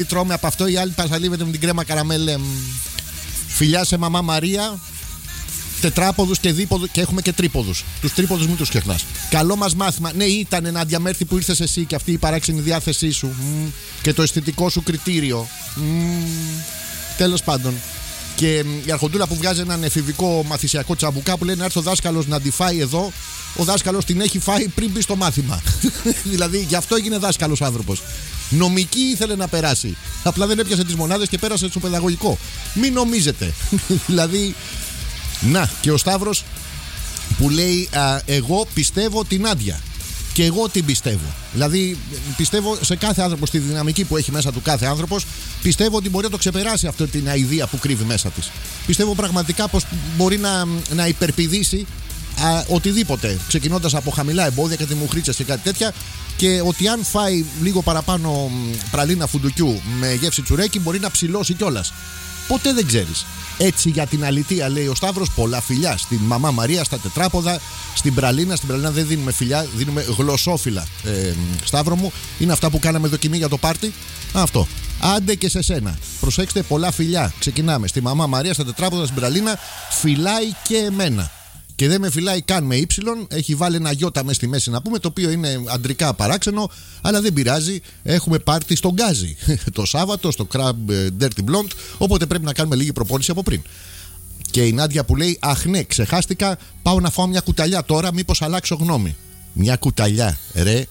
Τρώμε από αυτό, η άλλη πασαλίβεται με την κρέμα καραμέλ. Φιλιά σε μαμά Μαρία. Τετράποδους και δίποδους και έχουμε και τρίποδους. Τους τρίποδους μην τους ξεχνάς. Καλό μας μάθημα. Ναι, ήταν Νάντια Μέρθη που ήρθες εσύ και αυτή η παράξενη διάθεσή σου. Και το αισθητικό σου κριτήριο. Τέλος πάντων. Και η Αρχοντούλα που βγάζει έναν εφηβικό μαθησιακό τσαμπουκά που λέει να έρθει ο δάσκαλος να τη φάει εδώ. Ο δάσκαλος την έχει φάει πριν μπει στο μάθημα. Δηλαδή γι' αυτό έγινε δάσκαλος άνθρωπος. Νομική ήθελε να περάσει. Απλά δεν έπιασε τις μονάδες και πέρασε στο παιδαγωγικό. Μην νομίζετε. Δηλαδή. Να, και ο Σταύρος που λέει εγώ πιστεύω την Νάντια. Και εγώ την πιστεύω. Δηλαδή πιστεύω σε κάθε άνθρωπο, στη δυναμική που έχει μέσα του κάθε άνθρωπος. Πιστεύω ότι μπορεί να το ξεπεράσει αυτή την αηδία που κρύβει μέσα της. Πιστεύω πραγματικά πως μπορεί να υπερπηδήσει οτιδήποτε, ξεκινώντας από χαμηλά εμπόδια, κάτι μουχρίτσες και κάτι τέτοια. Και ότι αν φάει λίγο παραπάνω πραλίνα φουντουκιού με γεύση τσουρέκι μπορεί να ψηλώσει κιόλας. Ποτέ δεν ξέρεις. Έτσι για την αλήθεια λέει ο Σταύρος, πολλά φιλιά στην μαμά Μαρία, στα τετράποδα, στην πραλίνα. Στην πραλίνα δεν δίνουμε φιλιά, δίνουμε γλωσσόφυλλα. Σταύρο μου, είναι αυτά που κάναμε δοκιμή για το πάρτι. Αυτό. Άντε και σε σένα. Προσέξτε, πολλά φιλιά. Ξεκινάμε. Στη μαμά Μαρία, στα τετράποδα, στην πραλίνα. Φυλάει και εμένα. Και δεν με φυλάει καν με ύψιλον. Έχει βάλει ένα γιώτα μέσα στη μέση να πούμε, το οποίο είναι αντρικά παράξενο, αλλά δεν πειράζει. Έχουμε πάρτι στον Γκάζι το Σάββατο, στο Crab Dirty Blonde. Οπότε πρέπει να κάνουμε λίγη προπόνηση από πριν. Και η Νάντια που λέει: αχ, ναι, ξεχάστηκα. Πάω να φάω μια κουταλιά τώρα, μήπως αλλάξω γνώμη. Μια κουταλιά, ρε.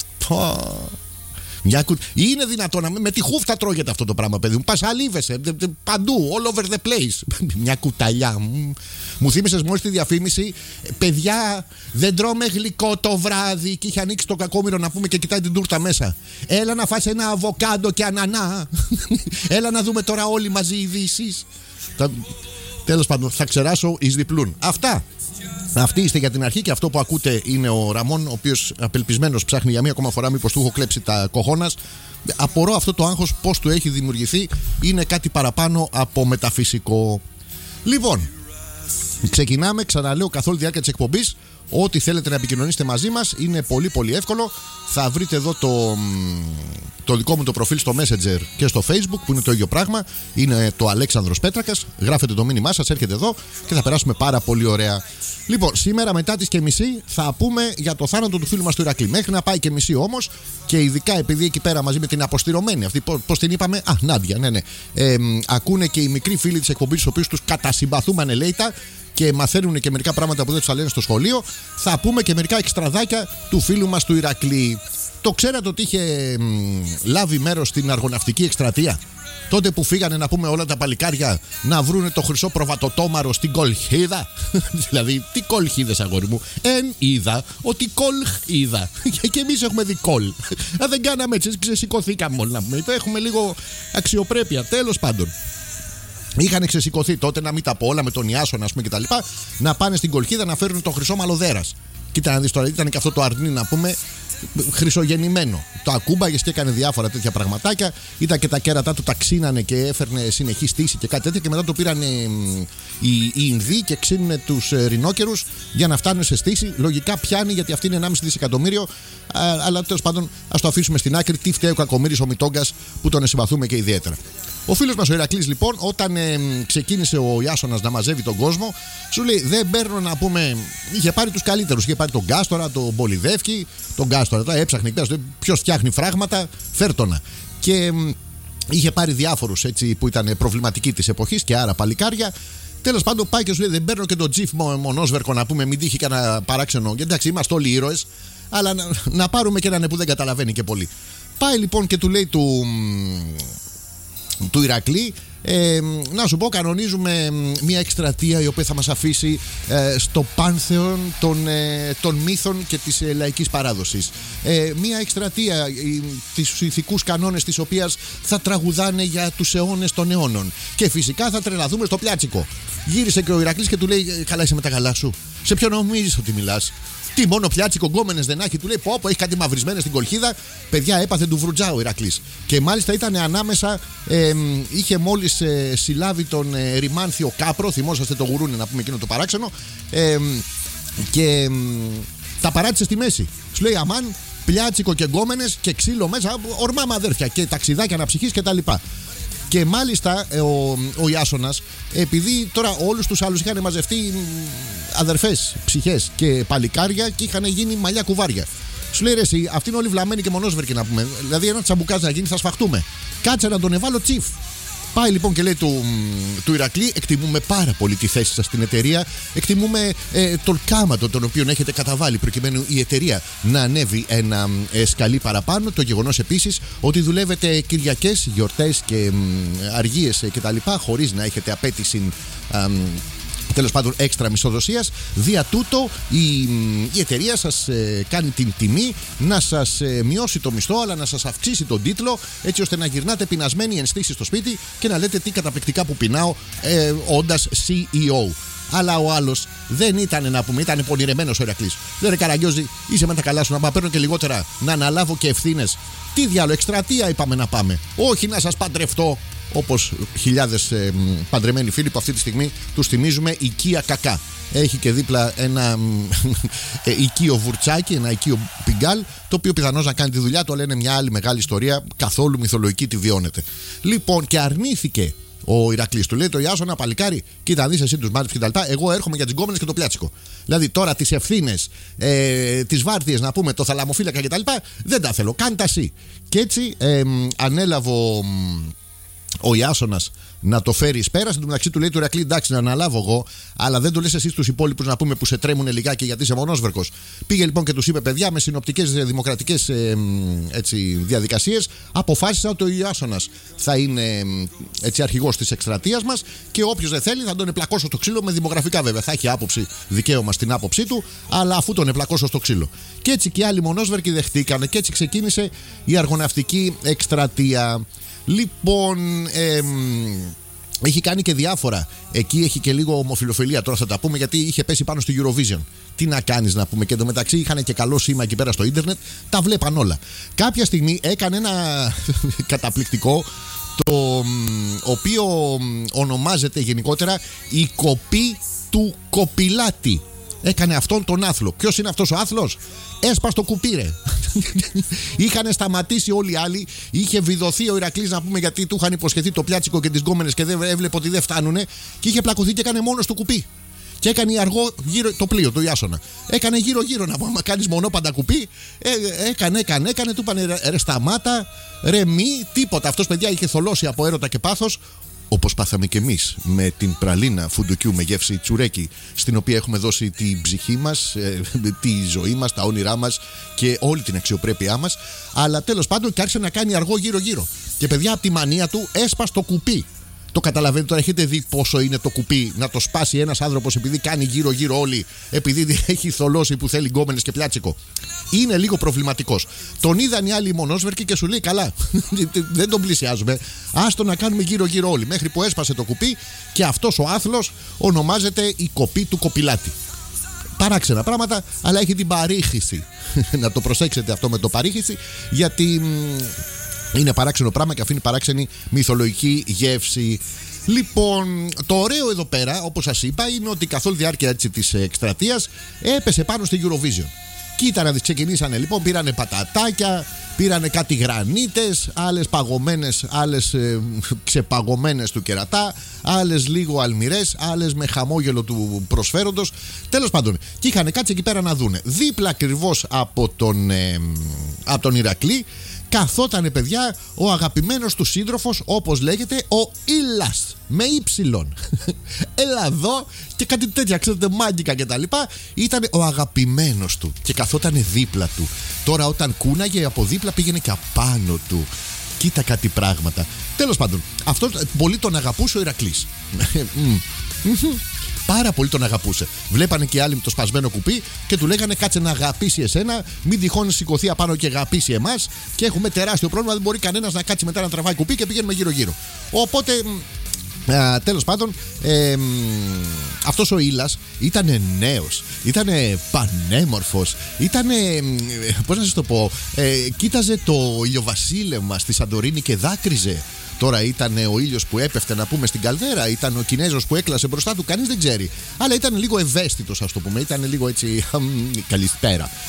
Είναι δυνατόν με τη χούφτα τρώγεται αυτό το πράγμα, παιδί μου. Πασαλίβεσαι παντού, all over the place. Μια κουταλιά. Μου θύμισες μόλις τη διαφήμιση. Παιδιά, δεν τρώμε γλυκό το βράδυ. Και είχε ανοίξει το κακόμοιρο να πούμε και κοιτάει την τούρτα μέσα. Έλα να φας ένα αβοκάντο και ανανά. Έλα να δούμε τώρα όλοι μαζί ειδήσεις. Τέλος πάντων, θα ξεράσω εις διπλούν. Αυτά. Αυτή είστε για την αρχή και αυτό που ακούτε είναι ο Ραμόν, ο οποίος απελπισμένος ψάχνει για μία ακόμα φορά μήπως του έχω κλέψει τα κοχώνας. Απορώ αυτό το άγχος πώς του έχει δημιουργηθεί. Είναι κάτι παραπάνω από μεταφυσικό. Λοιπόν, ξεκινάμε, ξαναλέω καθ' όλη τη διάρκεια της εκπομπής. Ό,τι θέλετε να επικοινωνήσετε μαζί μας είναι πολύ πολύ εύκολο. Θα βρείτε εδώ το δικό μου το προφίλ στο Messenger και στο Facebook που είναι το ίδιο πράγμα. Είναι το Αλέξανδρος Πέτρακας. Γράφετε το μήνυμά σας, έρχεται εδώ και θα περάσουμε πάρα πολύ ωραία. Λοιπόν, σήμερα μετά τις και μισή θα πούμε για το θάνατο του φίλου μας του Ηρακλή. Μέχρι να πάει και μισή όμως, και ειδικά επειδή εκεί πέρα μαζί με την αποστηρωμένη αυτή, πώς την είπαμε, Νάντια, ναι. Ακούνε και οι μικροί φίλοι της εκπομπής, τους οποίους τους κατασυμπαθούμε ανελαίητα και μαθαίνουν και μερικά πράγματα που δεν τους τα λένε στο σχολείο. Θα πούμε και μερικά εξτραδάκια του φίλου μας του Ηρακλή. Το ξέρατε ότι είχε λάβει μέρος στην αργοναυτική εκστρατεία? Τότε που φύγανε να πούμε όλα τα παλικάρια να βρούνε το χρυσό προβατοτόμαρο στην Κολχίδα. Δηλαδή, τι Κολχίδες, αγόρι μου? Είδα ότι Κολχίδα. Και εμείς έχουμε δει Κολ. Δεν κάναμε έτσι, ξεσηκωθήκαμε όλοι να πούμε. Έχουμε λίγο αξιοπρέπεια. Τέλος πάντων. Είχαν ξεσηκωθεί τότε, να μην τα πω όλα, με τον Ιάσονα, ας πούμε, κτλ. Να πάνε στην Κολχίδα να φέρουν το χρυσό μαλλοδέρας. Κοίτα να δεις τώρα, ήταν και αυτό το αρνί, να πούμε, χρυσογεννημένο. Το ακούμπαγες και έκανε διάφορα τέτοια πραγματάκια. Ήταν και τα κέρατά του τα ξύνανε και έφερνε συνεχή στήση και κάτι τέτοια. Και μετά το πήραν οι Ινδοί και ξύνουνε τους ρινόκερους για να φτάνουν σε στήση. Λογικά πιάνει, γιατί αυτή είναι 1,5 δισεκατομμύριο. Αλλά τέλος πάντων, ας το αφήσουμε στην άκρη. Τι φταίει ο Κακομοίρης ο Μητόγκας που τον συμπαθούμε και ιδιαίτερα. Ο φίλος μας ο Ηρακλής, λοιπόν, όταν ξεκίνησε ο Ιάσονας να μαζεύει τον κόσμο, σου λέει: δεν παίρνω, να πούμε. Είχε πάρει τους καλύτερους. Είχε πάρει τον Γκάστορα, τον Πολυδεύκη. Τον Γκάστορα, τώρα έψαχνε ποιος φτιάχνει φράγματα, φέρτονα. Και είχε πάρει διάφορους έτσι που ήταν προβληματικοί της εποχής και άρα παλικάρια. Τέλος πάντων, πάει και σου λέει: δεν παίρνω και τον Τζιφ Μονόσβερκο, να πούμε, μην τύχει κανένα παράξενο. Εντάξει, είμαστε όλοι ήρωες, αλλά να πάρουμε και έναν που δεν καταλαβαίνει και πολύ. Πάει λοιπόν και του λέει του Ηρακλή: να σου πω, κανονίζουμε μια εκστρατεία η οποία θα μας αφήσει στο πάνθεον των μύθων και της λαϊκής παράδοσης. Μια εκστρατεία τις ηθικούς κανόνες της οποίας θα τραγουδάνε για τους αιώνες των αιώνων. Και φυσικά θα τρελαθούμε στο πλιάτσικο. Γύρισε και ο Ηρακλής και του λέει: καλά, είσαι με τα καλά σου? Σε ποιον νομίζεις ότι μιλάς? Τι, μόνο πλιάτσικο, γκόμενες δεν έχει? Του λέει: πω, έχει κάτι μαυρισμένες στην Κολχίδα. Παιδιά, έπαθε του βρουτζά ο Ηρακλής. Και μάλιστα ήταν ανάμεσα, είχε μόλις συλλάβει τον Ρημάνθιο Κάπρο. Θυμόσαστε το γουρούνι, να πούμε, εκείνο το παράξενο. Και τα παράτησε στη μέση. Σου λέει: αμάν, πλιάτσικο και γκόμενες και ξύλο μέσα, ορμά με αδέρφια και ταξιδάκια αναψυχής κτλ. Και μάλιστα ο Ιάσονας, επειδή τώρα όλους τους άλλους είχαν μαζευτεί αδερφές, ψυχές και παλικάρια και είχαν γίνει μαλλιά κουβάρια. Σου λέει ρε εσύ, αυτοί είναι όλοι βλαμμένοι και μονόσβερκοι να πούμε. Δηλαδή ένα τσαμπουκάζ να γίνει θα σφαχτούμε. Κάτσε να τον εβάλω τσιφ. Πάει λοιπόν και λέει του Ηρακλή: εκτιμούμε πάρα πολύ τη θέση σας στην εταιρεία. Εκτιμούμε τον κάματο τον οποίο έχετε καταβάλει προκειμένου η εταιρεία να ανέβει ένα σκαλί παραπάνω. Το γεγονός επίσης ότι δουλεύετε Κυριακές, γιορτές και αργίες κτλ. Χωρίς να έχετε απέτηση. Τέλος πάντων, έξτρα μισθοδοσίας. Δια τούτο η εταιρεία σας κάνει την τιμή να σας μειώσει το μισθό, αλλά να σας αυξήσει τον τίτλο, έτσι ώστε να γυρνάτε πεινασμένοι εν στήσει στο σπίτι και να λέτε τι καταπληκτικά που πεινάω, όντας CEO. Αλλά ο άλλος δεν ήταν, να πούμε, ήταν πονηρεμένος ο Ηρακλής. Λέει ρε Καραγκιόζη, είσαι με τα καλά σου να παίρνω και λιγότερα, να αναλάβω και ευθύνες. Τι διάλογο, εκστρατεία είπαμε να πάμε. Όχι να σας παντρευτώ. Όπως χιλιάδες παντρεμένοι φίλοι που αυτή τη στιγμή τους θυμίζουμε οικία κακά. Έχει και δίπλα ένα οικείο βουρτσάκι, ένα οικείο πιγκάλ, το οποίο πιθανώς να κάνει τη δουλειά του, αλλά είναι μια άλλη μεγάλη ιστορία, καθόλου μυθολογική τη βιώνεται. Λοιπόν, και αρνήθηκε ο Ηρακλής. Του λέει το Ιάσονα, παλικάρι, κοίτα, δεις εσύ τους μάτους και τα λοιπά. Εγώ έρχομαι για τις γκόμενες και το πλιάτσικο. Δηλαδή τώρα τις ευθύνες, τις βάρδιες, να πούμε, το θαλαμοφύλακα και τα λοιπά, δεν τα θέλω. Κάνε τα εσύ. Και έτσι ανέλαβε ο Ιάσονας να το φέρει εις πέρα. Στην τω μεταξύ του λέει του Ηρακλή: εντάξει, να αναλάβω εγώ, αλλά δεν το λες εσύ στους υπόλοιπους να πούμε που σε τρέμουν λιγάκι γιατί είσαι μονόσβερκος. Πήγε λοιπόν και τους είπε: παιδιά, με συνοπτικές δημοκρατικές διαδικασίες, αποφάσισα ότι ο Ιάσονας θα είναι αρχηγός της εκστρατείας μας και όποιος δεν θέλει θα τον επλακώσω στο ξύλο, με δημογραφικά βέβαια. Θα έχει άποψη, δικαίωμα στην άποψή του, αλλά αφού τον επλακώσω στο ξύλο. Και έτσι και οι άλλοι μονόσβερκοι δεχτήκανε και έτσι ξεκίνησε η αργοναυτική εκστρατεία. Λοιπόν, έχει κάνει και διάφορα. Εκεί έχει και λίγο ομοφιλοφιλία. Τώρα θα τα πούμε γιατί είχε πέσει πάνω στο Eurovision. Τι να κάνεις να πούμε. Και εντωμεταξύ είχαν και καλό σήμα εκεί πέρα στο ίντερνετ. Τα βλέπαν όλα. Κάποια στιγμή έκανε ένα καταπληκτικό, το οποίο ονομάζεται γενικότερα η κοπή του κοπηλάτη. Έκανε αυτόν τον άθλο. Ποιος είναι αυτός ο άθλος? Έσπασε το κουπί, ρε. Είχαν σταματήσει όλοι οι άλλοι. Είχε βιδωθεί ο Ηρακλής, να πούμε, γιατί του είχαν υποσχεθεί το πλιάτσικο και τις γκόμενες και δεν έβλεπε ότι δεν φτάνουνε. Και είχε πλακωθεί και έκανε μόνος του κουπί. Και έκανε αργό γύρω το πλοίο, το Ιάσονα. Έκανε γύρω-γύρω, να πούμε, άμα κάνεις μονόπαντα κουπί. Έκανε. Του είπανε ρε σταμάτα, ρε μη, τίποτα. Αυτός, παιδιά, είχε θολώσει από έρωτα και πάθος. Όπως πάθαμε και εμείς με την πραλίνα φουντουκιού με γεύση τσουρέκι, στην οποία έχουμε δώσει την ψυχή μας, τη ζωή μας, τα όνειρά μας και όλη την αξιοπρέπειά μας. Αλλά τέλος πάντων και άρχισε να κάνει αργό γύρω-γύρω. Και παιδιά, από τη μανία του έσπασε το κουπί. Το καταλαβαίνετε τώρα, έχετε δει πόσο είναι το κουπί να το σπάσει ένας άνθρωπος επειδή κάνει γύρω-γύρω όλοι, επειδή έχει θολώσει που θέλει γκόμενες και πλιάτσικο. Είναι λίγο προβληματικός. Τον είδαν οι άλλοι μονόσβερκοι και σου λέει: καλά, δεν τον πλησιάζουμε. Άστο να κάνουμε γύρω-γύρω όλοι. Μέχρι που έσπασε το κουπί και αυτός ο άθλος ονομάζεται η κοπή του κοπηλάτη. Παράξενα πράγματα, αλλά έχει την παρήχηση. Να το προσέξετε αυτό με το παρήχηση, γιατί είναι παράξενο πράγμα και αφήνει παράξενη μυθολογική γεύση. Λοιπόν, το ωραίο εδώ πέρα, όπως σας είπα, είναι ότι καθ' όλη διάρκεια της εκστρατείας έπεσε πάνω στη Eurovision. Κοίτα να δεις, ξεκινήσανε λοιπόν, πήρανε πατατάκια, πήρανε κάτι γρανίτες, άλλες παγωμένες, άλλες ξεπαγωμένες του κερατά, άλλες λίγο αλμυρές, άλλες με χαμόγελο του προσφέροντος. Τέλος πάντων, και είχαν κάτσει εκεί πέρα να δούνε. Δίπλα ακριβώς από τον Ηρακλή καθότανε, παιδιά, ο αγαπημένος του σύντροφος, όπως λέγεται, ο Ήλας με ύψιλον. Έλα εδώ και κάτι τέτοια, ξέρετε, μάγκικα και τα λοιπά. Ήταν ο αγαπημένος του και καθότανε δίπλα του. Τώρα όταν κούναγε από δίπλα πήγαινε και απάνω του. Κοίτα κάτι πράγματα. Τέλος πάντων, αυτό πολύ τον αγαπούσε ο Ηρακλής. Πάρα πολύ τον αγαπούσε. Βλέπανε και οι άλλοι με το σπασμένο κουπί και του λέγανε: κάτσε να αγαπήσει εσένα, μην τυχόν σηκωθεί απάνω και αγαπήσει εμάς. Και έχουμε τεράστιο πρόβλημα, δεν μπορεί κανένας να κάτσει μετά να τραβάει κουπί και πηγαίνουμε γύρω-γύρω. Οπότε, τέλος πάντων, αυτός ο Ήλας ήταν νέος, ήταν πανέμορφος, ήταν, πώς να σας το πω, κοίταζε το ηλιοβασίλευμα στη Σαντορίνη και δάκρυζε. Τώρα ήταν ο ήλιος που έπεφτε, να πούμε, στην καλδέρα, ήταν ο Κινέζος που έκλασε μπροστά του, κανείς δεν ξέρει. Αλλά ήταν λίγο ευαίσθητος, ας το πούμε, ήταν λίγο έτσι. Καλησπέρα.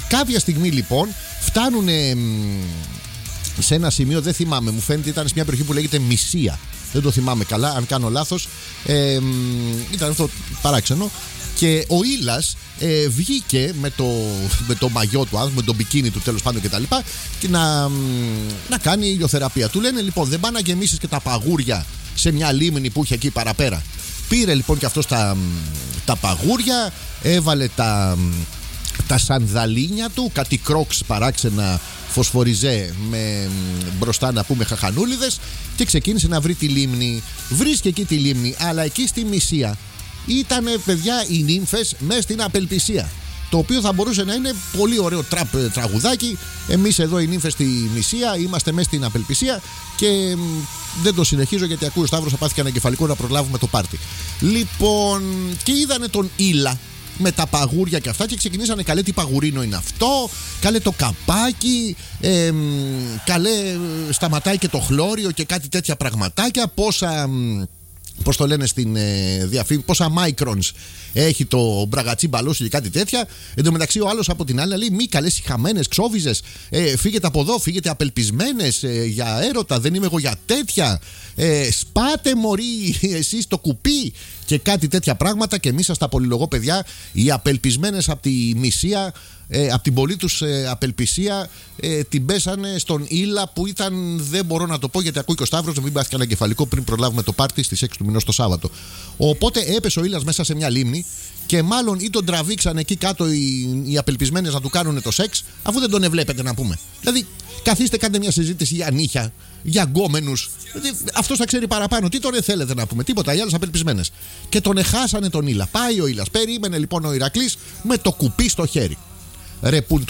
Κάποια στιγμή λοιπόν φτάνουν σε ένα σημείο, δεν θυμάμαι, μου φαίνεται ήταν σε μια περιοχή που λέγεται Μυσία. Δεν το θυμάμαι καλά, αν κάνω λάθος. Ήταν αυτό παράξενο. Και ο Ήλας βγήκε με το μαγιό του άνθρωπο, με τον μπικίνι του τέλος πάντων κτλ. Και να κάνει ηλιοθεραπεία. Του λένε λοιπόν, δεν πάνε να γεμίσεις και τα παγούρια σε μια λίμνη που είχε εκεί παραπέρα. Πήρε λοιπόν και αυτός τα παγούρια, έβαλε τα σανδαλίνια του, κάτι κρόξ παράξενα φωσφοριζέ με μπροστά να πούμε χαχανούλιδες, και ξεκίνησε να βρει τη λίμνη. Βρίσκει εκεί τη λίμνη, αλλά εκεί στη Μυσία ήτανε, παιδιά, οι νύμφες μέσα στην απελπισία. Το οποίο θα μπορούσε να είναι πολύ ωραίο τραγουδάκι. Εμείς εδώ οι νύμφες στη Μυσία είμαστε μέσα στην απελπισία. Και δεν το συνεχίζω γιατί ακούει ο Σταύρος θα πάθει και ανακεφαλικό να προλάβουμε το πάρτι. Λοιπόν, και είδανε τον Ήλα με τα παγούρια και αυτά και ξεκινήσανε, καλέ τι παγουρίνο είναι αυτό, καλέ το καπάκι, καλέ σταματάει και το χλώριο και κάτι τέτοια πραγματάκια, πώς το λένε στην διαφήμιση, πόσα microns έχει το μπραγατσί μπαλώσι και κάτι τέτοια. Εν τω μεταξύ ο άλλος από την άλλη λέει, μη καλές οι χαμένες ξόβιζες, φύγετε από εδώ, φύγετε απελπισμένες για έρωτα, δεν είμαι εγώ για τέτοια, σπάτε μωρί εσείς το κουπί και κάτι τέτοια πράγματα. Και εμείς σας τα πολυλογώ, παιδιά, οι απελπισμένες από τη Μυσία, από την πολύ τους απελπισία, την πέσανε στον Ήλα που ήταν, δεν μπορώ να το πω γιατί ακούει και ο Σταύρος, να μην πάθει κανένα κεφαλικό πριν προλάβουμε το πάρτι στις 6 του μηνός το Σάββατο. Οπότε έπεσε ο Ήλας μέσα σε μια λίμνη και μάλλον ή τον τραβήξαν εκεί κάτω οι απελπισμένες να του κάνουν το σεξ, αφού δεν τον εβλέπετε να πούμε. Δηλαδή, καθίστε, κάντε μια συζήτηση για νύχια, για γκόμενους. Αυτός θα ξέρει παραπάνω. Τι τον θέλετε να πούμε, τίποτα. Οι άλλες απελπισμένες. Και τον εχάσανε τον Ήλα. Πάει ο Ήλας. Περίμενε λοιπόν ο Ηρακλής με το κουπί στο χέρι. Ρεπούν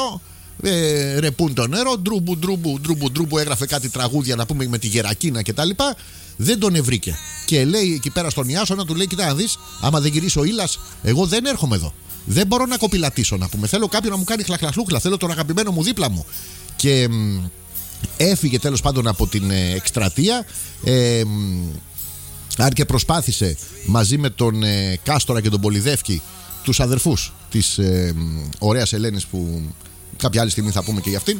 το νερό, ντρούμπου, έγραφε κάτι τραγούδια να πούμε με τη Γερακίνα κτλ. Δεν τον ευρήκε. Και λέει εκεί πέρα στον Ιάσονα, του λέει: κοίτα να δεις, άμα δεν γυρίσει ο Ήλας, εγώ δεν έρχομαι εδώ. Δεν μπορώ να κοπηλατήσω να πούμε. Θέλω κάποιον να μου κάνει χλαχλαχλούχλα. Θέλω τον αγαπημένο μου δίπλα μου. Και έφυγε τέλος πάντων από την εκστρατεία. Αν και προσπάθησε μαζί με τον Κάστορα και τον Πολυδεύκη, τους αδερφούς της ωραίας Ελένης που κάποια άλλη στιγμή θα πούμε και για αυτήν.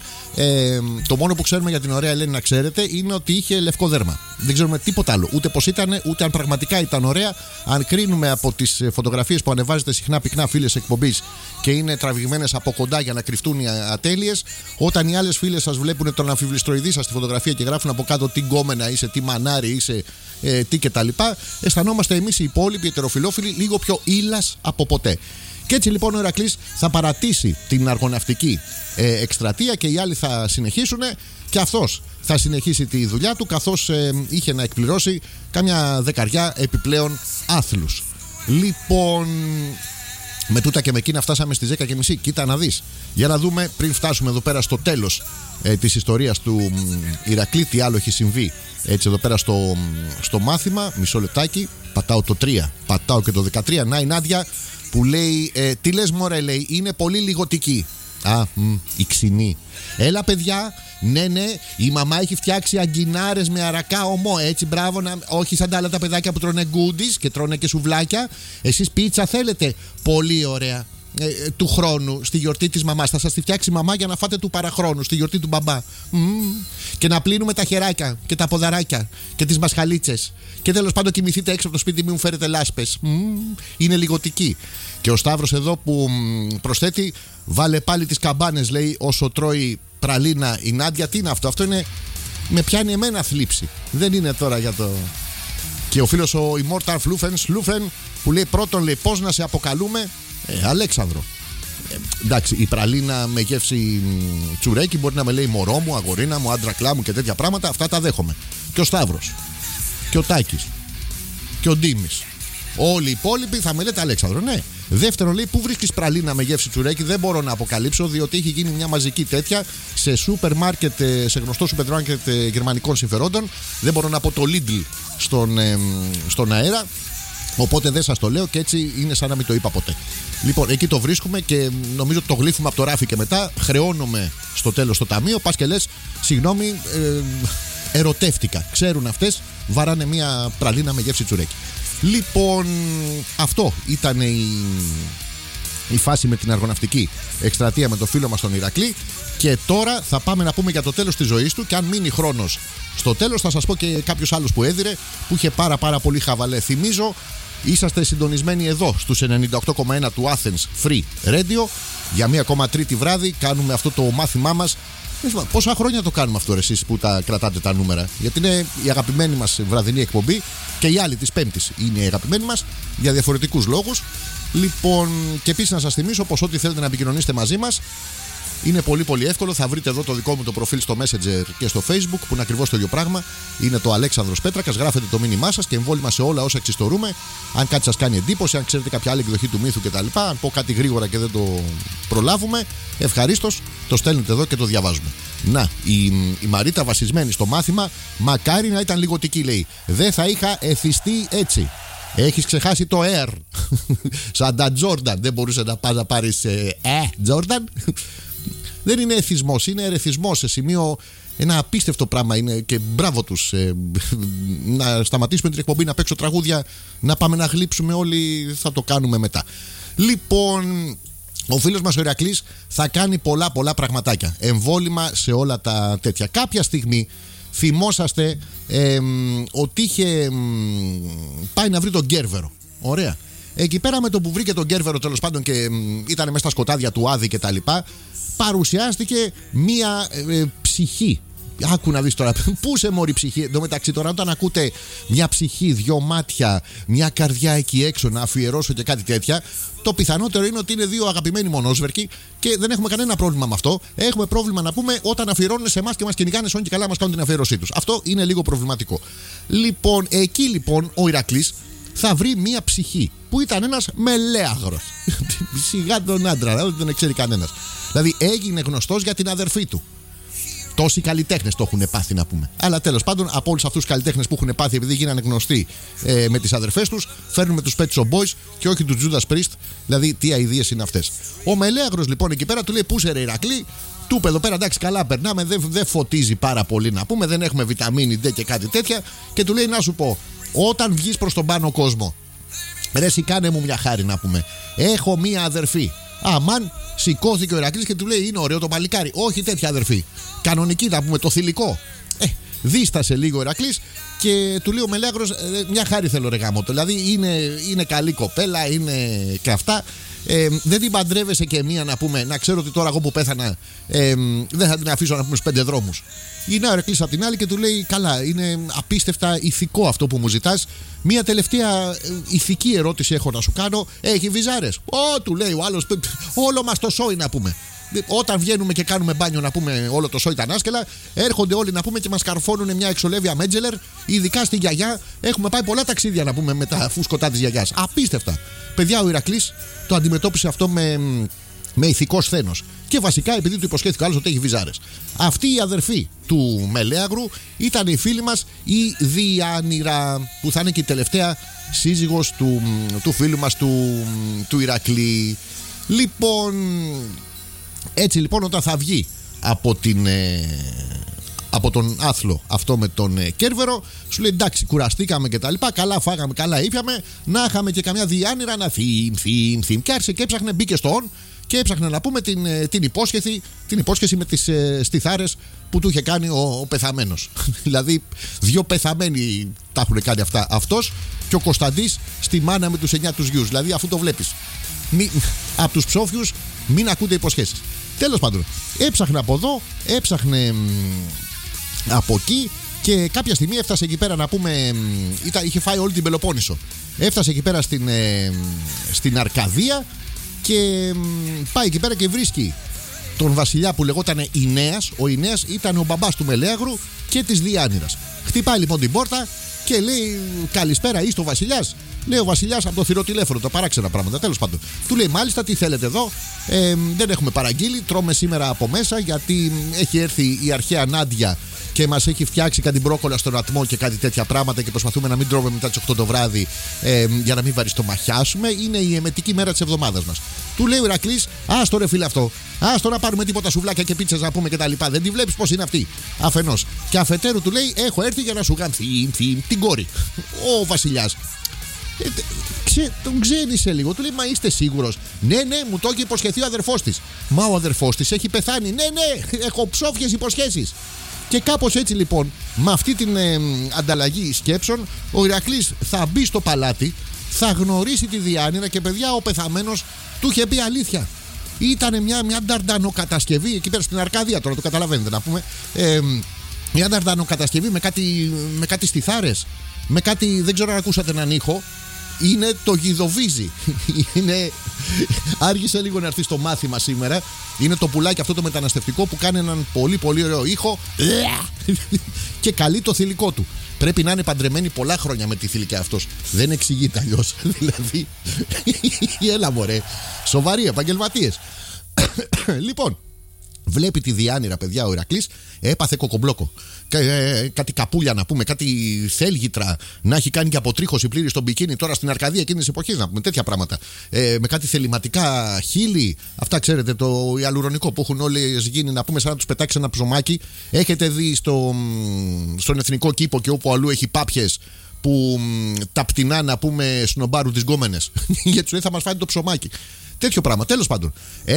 Το μόνο που ξέρουμε για την ωραία Ελένη, να ξέρετε, είναι ότι είχε λευκό δέρμα. Δεν ξέρουμε τίποτα άλλο. Ούτε πως ήταν, ούτε αν πραγματικά ήταν ωραία. Αν κρίνουμε από τις φωτογραφίες που ανεβάζετε συχνά πυκνά φίλες εκπομπής και είναι τραβηγμένες από κοντά για να κρυφτούν οι ατέλειες, όταν οι άλλες φίλες σας βλέπουν τον αμφιβληστροειδή σας στη φωτογραφία και γράφουν από κάτω τι γκόμενα είσαι, τι μανάρι είσαι, τι κτλ., αισθανόμαστε εμείς οι υπόλοιποι ετεροφιλόφιλοι λίγο πιο Ήλας από ποτέ. Και έτσι λοιπόν ο Ηρακλής θα παρατήσει την αργοναυτική εκστρατεία και οι άλλοι θα συνεχίσουν και αυτός θα συνεχίσει τη δουλειά του, καθώς είχε να εκπληρώσει κάμια δεκαριά επιπλέον άθλους. Λοιπόν, με τούτα και με εκείνα φτάσαμε στις 10:30. Κοίτα να δεις. Για να δούμε πριν φτάσουμε εδώ πέρα στο τέλος της ιστορίας του Ηρακλή τι άλλο έχει συμβεί έτσι εδώ πέρα στο μάθημα. Μισό λεπτάκι, πατάω το 3, πατάω και το 13. Να η Νάντια που λέει, τι λες μωρέ, λέει, είναι πολύ λιγοτική. Η ξινή. Έλα παιδιά, ναι, η μαμά έχει φτιάξει αγκινάρες με αρακά ομό. Έτσι, μπράβο, όχι σαν τα άλλα τα παιδάκια που τρώνε γκούντις και τρώνε και σουβλάκια. Εσείς πίτσα θέλετε? Πολύ ωραία. Του χρόνου, στη γιορτή της μαμάς. Θα σας τη φτιάξει η μαμά για να φάτε του παραχρόνου, στη γιορτή του μπαμπά. Και να πλύνουμε τα χεράκια και τα ποδαράκια και τις μασχαλίτσες. Και τέλος πάντων κοιμηθείτε έξω από το σπίτι, μην μου φέρετε λάσπες. Είναι λιγοτική. Και ο Σταύρος εδώ που προσθέτει, βάλε πάλι τις καμπάνες, λέει, όσο τρώει πραλίνα η Νάντια. Τι είναι αυτό? Αυτό είναι, με πιάνει εμένα θλίψη. Δεν είναι τώρα για το... Και ο φίλος ο Immortal Flufen που λέει πρώτον, λέει, πώς να σε αποκαλούμε? Αλέξανδρο. Εντάξει, η πραλίνα με γεύση τσουρέκι μπορεί να με λέει μωρό μου, αγορίνα μου, άντρακλά μου και τέτοια πράγματα. Αυτά τα δέχομαι. Και ο Σταύρος. Και ο Τάκης. Και ο Ντίμης. Όλοι οι υπόλοιποι θα με λέτε Αλέξανδρο. Ναι. Δεύτερον, λέει, πού βρίσκεις πραλίνα με γεύση τσουρέκι? Δεν μπορώ να αποκαλύψω, διότι έχει γίνει μια μαζική τέτοια σε σούπερ μάρκετ, σε γνωστό σούπερ μάρκετ γερμανικών συμφερόντων. Δεν μπορώ να πω το Lidl στον αέρα. Οπότε δεν σας το λέω και έτσι είναι σαν να μην το είπα ποτέ. Λοιπόν, εκεί το βρίσκουμε και νομίζω ότι το γλύφουμε από το ράφι και μετά χρεώνομαι στο τέλος στο ταμείο. Πας και λες, συγγνώμη, ερωτεύτηκα. Ξέρουν αυτές, βαράνε μια πραλίνα με γεύση τσουρέκι. Λοιπόν, αυτό ήταν η φάση με την αργοναυτική εκστρατεία με το φίλο μας τον Ηρακλή. Και τώρα θα πάμε να πούμε για το τέλος της ζωής του. Και αν μείνει χρόνος στο τέλος, θα σας πω και κάποιος άλλος που έδιρε, που είχε πάρα πολύ χαβαλέ. Θυμίζω, είσαστε συντονισμένοι εδώ στους 98,1 του Athens Free Radio. Για μία ακόμα τρίτη βράδυ κάνουμε αυτό το μάθημά μας. Πόσα χρόνια το κάνουμε αυτό εσείς που τα κρατάτε τα νούμερα? Γιατί είναι η αγαπημένη μας βραδινή εκπομπή και η άλλη της Πέμπτης είναι η αγαπημένη μας για διαφορετικούς λόγους. Λοιπόν, και επίσης να σας θυμίσω πως ό,τι θέλετε να επικοινωνήσετε μαζί μας είναι πολύ εύκολο. Θα βρείτε εδώ το δικό μου το προφίλ στο Messenger και στο Facebook, που είναι ακριβώς το ίδιο πράγμα. Είναι το Αλέξανδρος Πέτρακας. Γράφετε το μήνυμά σας και εμβόλυμα σε όλα όσα εξιστορούμε. Αν κάτι σας κάνει εντύπωση, αν ξέρετε κάποια άλλη εκδοχή του μύθου κτλ. Αν πω κάτι γρήγορα και δεν το προλάβουμε, ευχαρίστως το στέλνετε εδώ και το διαβάζουμε. Να, η Μαρίτα βασισμένη στο μάθημα, μακάρι να ήταν λιγοτική, λέει. Δεν θα είχα εθιστεί έτσι. Έχεις ξεχάσει το Air. Σαν τα Jordan. Δεν μπορούσε να πας να πάρεις Jordan. Δεν είναι εθισμός, είναι ερεθισμός σε σημείο. Ένα απίστευτο πράγμα είναι και μπράβο τους. Να σταματήσουμε την εκπομπή, να παίξω τραγούδια, να πάμε να γλύψουμε όλοι. Θα το κάνουμε μετά. Λοιπόν, ο φίλος μας ο Ηρακλής θα κάνει πολλά πραγματάκια. Εμβόλυμα σε όλα τα τέτοια. Κάποια στιγμή θυμόσαστε ότι είχε πάει να βρει τον Κέρβερο. Ωραία. Εκεί πέρα με το που βρήκε τον Κέρβερο, τέλος πάντων, και ήταν μέσα στα σκοτάδια του Άδη και τα λοιπά, παρουσιάστηκε μία ψυχή. Άκου να δεις τώρα, πού σε μωρή ψυχή. Εν τω μεταξύ, τώρα όταν ακούτε μια ψυχή, δυο μάτια, μια καρδιά εκεί έξω να αφιερώσω και κάτι τέτοια, το πιθανότερο είναι ότι είναι δύο αγαπημένοι μονόσβερκοι και δεν έχουμε κανένα πρόβλημα με αυτό. Έχουμε πρόβλημα να πούμε όταν αφιερώνουν σε εμάς και μας κυνηγάνε σώνει και καλά μας κάνουν την αφιέρωσή τους. Αυτό είναι λίγο προβληματικό. Λοιπόν, εκεί λοιπόν ο Ηρακλής θα βρει μία ψυχή που ήταν ένας μελέαγρος. Σιγά τον άντρα, δεν τον ξέρει κανένας. Δηλαδή έγινε γνωστός για την αδερφή του. Τόσοι καλλιτέχνες το έχουν πάθει, να πούμε. Αλλά τέλος πάντων, από όλους αυτούς τους καλλιτέχνες που έχουν πάθει επειδή γίνανε γνωστοί με τις αδερφές τους, φέρνουμε τους Pet Shop Boys και όχι τους Judas Priest. Δηλαδή, τι αηδίες είναι αυτές. Ο μελέαγρος λοιπόν εκεί πέρα του λέει: πού σε ρε Ηρακλή, του είπε εδώ πέρα, εντάξει, καλά περνάμε, δεν φωτίζει πάρα πολύ να πούμε, δεν έχουμε βιταμίνη D και κάτι τέτοια. Και του λέει: να σου πω, όταν βγεις προς τον πάνω κόσμο, ρε εσύ κάνε μου μια χάρη να πούμε. Έχω μία αδερφή. Αμάν, σηκώθηκε ο Ηρακλής και του λέει: είναι ωραίο το παλικάρι. Όχι τέτοια αδερφή. Κανονική να πούμε, το θηλυκό. Δίστασε λίγο ο Ηρακλής και του λέει ο Μελέαγρος: μια χάρη θέλω ρε γάμο. Δηλαδή είναι καλή κοπέλα, είναι και αυτά. Δεν την παντρεύεσαι και μία να πούμε, να ξέρω ότι τώρα εγώ που πέθανα δεν θα την αφήσω να πούμε στους 5 δρόμους. Είναι ο Ηρακλής απ' την άλλη και του λέει: καλά, είναι απίστευτα ηθικό αυτό που μου ζητάς. Μία τελευταία ηθική ερώτηση έχω να σου κάνω. Έχει βυζάρες? Του λέει ο άλλος, όλο μας το σόι να πούμε. Όταν βγαίνουμε και κάνουμε μπάνιο να πούμε, όλο το σόι τα ανάσκελα, έρχονται όλοι να πούμε και μας καρφώνουν μια εξολεύεια Μέτζελερ, ειδικά στη γιαγιά. Έχουμε πάει πολλά ταξίδια να πούμε με τα φούσκωτά της γιαγιάς. Απίστευτα. Παιδιά, ο Ηρακλής το αντιμετώπισε αυτό με ηθικό σθένος. Και βασικά επειδή του υποσχέθηκε ο άλλος ότι έχει βυζάρες. Αυτή η αδερφή του Μελέαγρου ήταν η φίλη μας η Διάνυρα, που θα είναι και η τελευταία σύζυγος του φίλου μας του Ηρακλή. Λοιπόν, έτσι λοιπόν όταν θα βγει από τον άθλο αυτό με τον Κέρβερο, σου λέει: εντάξει, κουραστήκαμε και τα λοιπά, καλά φάγαμε, καλά ήπιαμε, να είχαμε και καμιά Διάνυρα να θύμ. Και άρχισε και έψαχνε, μπήκε στο on και έψαχνε να πούμε την υπόσχεση με τις στιθάρες που του είχε κάνει ο πεθαμένος. Δηλαδή, δύο πεθαμένοι τα έχουν κάνει αυτά. Αυτός και ο Κωνσταντής στη μάνα με τους 9 τους γιους. Δηλαδή, αφού το βλέπεις, από τους ψόφιους μην ακούτε υποσχέσεις. Τέλος πάντων, έψαχνε από εδώ, έψαχνε από εκεί και κάποια στιγμή έφτασε εκεί πέρα να πούμε. Είχε φάει όλη την Πελοπόννησο. Έφτασε εκεί πέρα στην Αρκαδία και πάει εκεί πέρα και βρίσκει τον βασιλιά που λεγόταν Ινέας. Ο Ινέας ήταν ο μπαμπάς του Μελέαγρου και της Διάνυρας. Χτυπάει λοιπόν την πόρτα και λέει: καλησπέρα, είσαι ο βασιλιάς? Λέει ο βασιλιάς από το θηροτηλέφωνο, τα παράξενα πράγματα. Τέλος πάντων, του λέει: μάλιστα, τι θέλετε εδώ? Δεν έχουμε παραγγείλει. Τρώμε σήμερα από μέσα γιατί έχει έρθει η αρχαία Νάντια και μας έχει φτιάξει κάτι μπρόκολα στον ατμό και κάτι τέτοια πράγματα και προσπαθούμε να μην τρώμε μετά τις 8 το βράδυ για να μην βαριστομαχιάσουμε. Είναι η εμετική μέρα της εβδομάδας μας. Του λέει ο Ηρακλής: άστο ρε φίλε αυτό. Άστο να πάρουμε τίποτα σουβλάκια και πίτσες να πούμε και τα λοιπά. Δεν τη βλέπεις πως είναι αυτή? Αφενός. Και αφετέρου του λέει: έχω έρθει για να σου κάνω την κόρη. Ο βασιλιάς. Τον ξένησε λίγο. Του λέει, μα είστε σίγουρος? Ναι, μου το έχει υποσχεθεί ο αδερφός της. Μα ο αδερφός της έχει πεθάνει. Ναι, έχω ψόφιες υποσχέσεις. Και κάπως έτσι λοιπόν, με αυτή την ανταλλαγή σκέψεων, ο Ηρακλής θα μπει στο παλάτι, θα γνωρίσει τη Διάνυρα και παιδιά, ο πεθαμένος του είχε πει αλήθεια. Ήταν μια νταρντανοκατασκευή εκεί πέρα στην Αρκαδία, τώρα το καταλαβαίνετε να πούμε. Μια νταρντανοκατασκευή με κάτι στιθάρες, με κάτι, δεν ξέρω αν ακούσατε έναν ήχο. Είναι το γιδοβίζι. Άργησε λίγο να έρθει στο μάθημα σήμερα. Είναι το πουλάκι αυτό το μεταναστευτικό που κάνει έναν πολύ πολύ ωραίο ήχο και καλεί το θηλυκό του. Πρέπει να είναι παντρεμένοι πολλά χρόνια με τη θηλυκιά αυτός. Δεν εξηγείται αλλιώς. Δηλαδή, έλα μωρέ. Σοβαροί επαγγελματίες. Λοιπόν, βλέπει τη Διάνυρα, παιδιά, ο Ηρακλής έπαθε κοκομπλόκο. Κάτι καπούλια να πούμε, κάτι θέλγητρα να έχει κάνει και αποτρίχωση πλήρη στον μπικίνι τώρα στην Αρκαδία εκείνης της εποχής, να πούμε τέτοια πράγματα. Με κάτι θεληματικά χείλη, αυτά ξέρετε, το ιαλουρονικό που έχουν όλες γίνει, να πούμε, σαν να τους πετάξει ένα ψωμάκι. Έχετε δει στον Εθνικό Κήπο και όπου αλλού έχει πάπιες που τα πτηνά, να πούμε, σνομπάρουν τις γκόμενες. Γιατί σου λέει θα μας φάει το ψωμάκι. Τέτοιο πράγμα. Τέλος πάντων,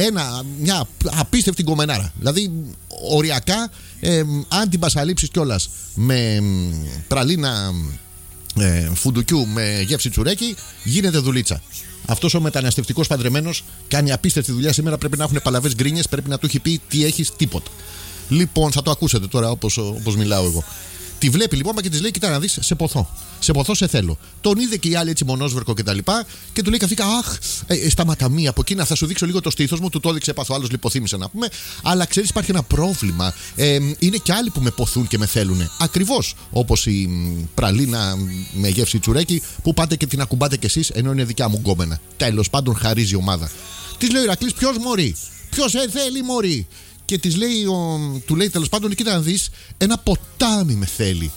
μια απίστευτη γκομενάρα. Δηλαδή, οριακά, αν την πασαλείψεις κιόλας με πραλίνα φουντουκιού με γεύση τσουρέκι, γίνεται δουλίτσα. Αυτός ο μεταναστευτικός παντρεμένος κάνει απίστευτη δουλειά. Σήμερα πρέπει να έχουν παλαβές γκρίνιες, πρέπει να του έχει πει τι έχεις, τίποτα. Λοιπόν, θα το ακούσετε τώρα όπως μιλάω εγώ. Τη βλέπει λοιπόν και τη λέει: κοίτα να δεις, σε ποθώ. Σε ποθώ, σε θέλω. Τον είδε και η άλλη έτσι μονόσβερκο και τα λοιπά. Και του λέει και αυτή: αχ, σταματά μία από εκεί, να θα σου δείξω λίγο το στήθος μου. Του το έδειξε, έπαθε ο άλλος, λιποθύμησε να πούμε. Αλλά ξέρεις, υπάρχει ένα πρόβλημα. Είναι και άλλοι που με ποθούν και με θέλουν. Ακριβώς όπως η πραλίνα με γεύση τσουρέκι που πάτε και την ακουμπάτε κι εσείς, ενώ είναι δικιά μου γκόμενα. Τέλος πάντων, χαρίζει η ομάδα. Τη λέει ο Ηρακλής: ποιος μωρή, ποιος θέλει μωρή. Και του λέει τέλος πάντων: κοίτα να δεις, ένα ποτάμι με θέλει.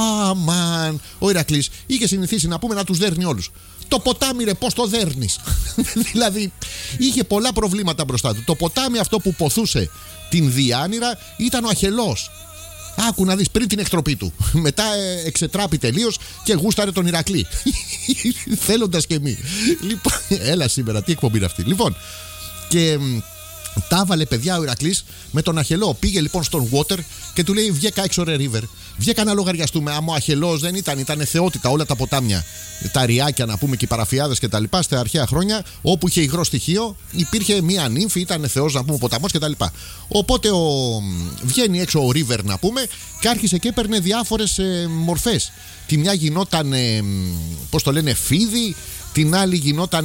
Αμάν. Ο Ηρακλής είχε συνηθίσει να πούμε να τους δέρνει όλους. Το ποτάμι, ρε, πώς το δέρνεις? Δηλαδή, είχε πολλά προβλήματα μπροστά του. Το ποτάμι αυτό που ποθούσε την Διάνυρα ήταν ο Αχελός. Άκου να δεις, πριν την εκτροπή του. Μετά εξετράπη τελείως και γούσταρε τον Ηρακλή. Θέλοντας και μη. Λοιπόν, έλα σήμερα, τι εκπομπή είναι αυτή. Λοιπόν, και τα έβαλε, παιδιά, ο Ηρακλής με τον Αχελό. Πήγε λοιπόν στον Water και του λέει: βγήκα έξω, ρε River. Βγήκα να λογαριαστούμε. Άμα ο Αχελός δεν ήταν θεότητα όλα τα ποτάμια, τα ριάκια να πούμε και οι παραφιάδες και τα λοιπά, στα αρχαία χρόνια, όπου είχε υγρό στοιχείο, υπήρχε μία νύμφη, ήταν θεός να πούμε, ποταμός και τα λοιπά. Οπότε βγαίνει έξω ο River να πούμε και άρχισε και έπαιρνε διάφορες μορφές. Τη μια γινόταν, πώς το λένε, φίδι, την άλλη γινόταν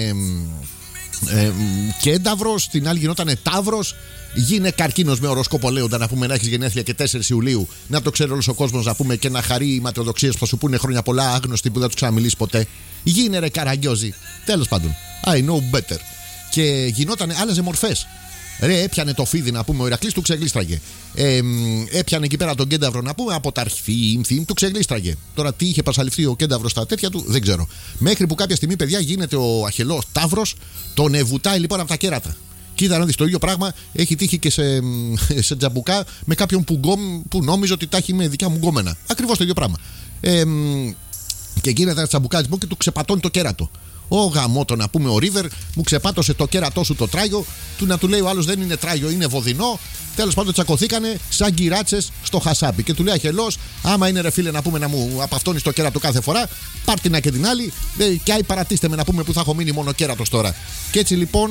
κένταυρος, την άλλη γινότανε ταύρος. Γίνε καρκίνος με οροσκόπο, λέοντα να πούμε, να έχεις γενέθλια και 4 Ιουλίου, να το ξέρει όλος ο κόσμος να πούμε και να χαρεί οι ματαιοδοξίες που θα σου πούνε χρόνια πολλά, άγνωστοι που δεν τους ξαναμιλήσει ποτέ. Γίνε, ρε καραγκιόζη. Τέλος πάντων, I know better. Και γινότανε, άλλαζε μορφές. Ρε, έπιανε το φίδι να πούμε, ο Ηρακλής του ξεγλίστραγε. Έπιανε εκεί πέρα τον κένταυρο να πούμε, από τα αρχή του ξεγλίστραγε. Τώρα τι είχε πασαληφθεί ο κένταυρος στα τέτοια του, δεν ξέρω. Μέχρι που κάποια στιγμή, παιδιά, γίνεται ο Αχελός ταύρος, τον βουτάει λοιπόν από τα κέρατα. Κοίτα να δεις, το ίδιο πράγμα έχει τύχει και σε τζαμπουκά με κάποιον που νόμιζε ότι τα έχει με δικιά μου γκόμενα. Ακριβώς το ίδιο πράγμα. Και γίνεται ένα τσαμπουκάς λοιπόν και του ξεπατώνει το κέρατο. Ο γαμότο να πούμε, ο River μου ξεπάτωσε το κέρατό σου το τράγιο. Να του λέει ο άλλος: δεν είναι τράγιο, είναι βοδινό. Τέλος πάντων, τσακωθήκανε σαν γκυράτσες στο χασάπι. Και του λέει Αχελός: άμα είναι, ρε φίλε, να πούμε, να μου απαυτώνεις το κέρατο κάθε φορά, πάρτινα και την άλλη. Και άι παρατήστε με να πούμε που θα έχω μείνει μόνο κέρατος τώρα. Και έτσι λοιπόν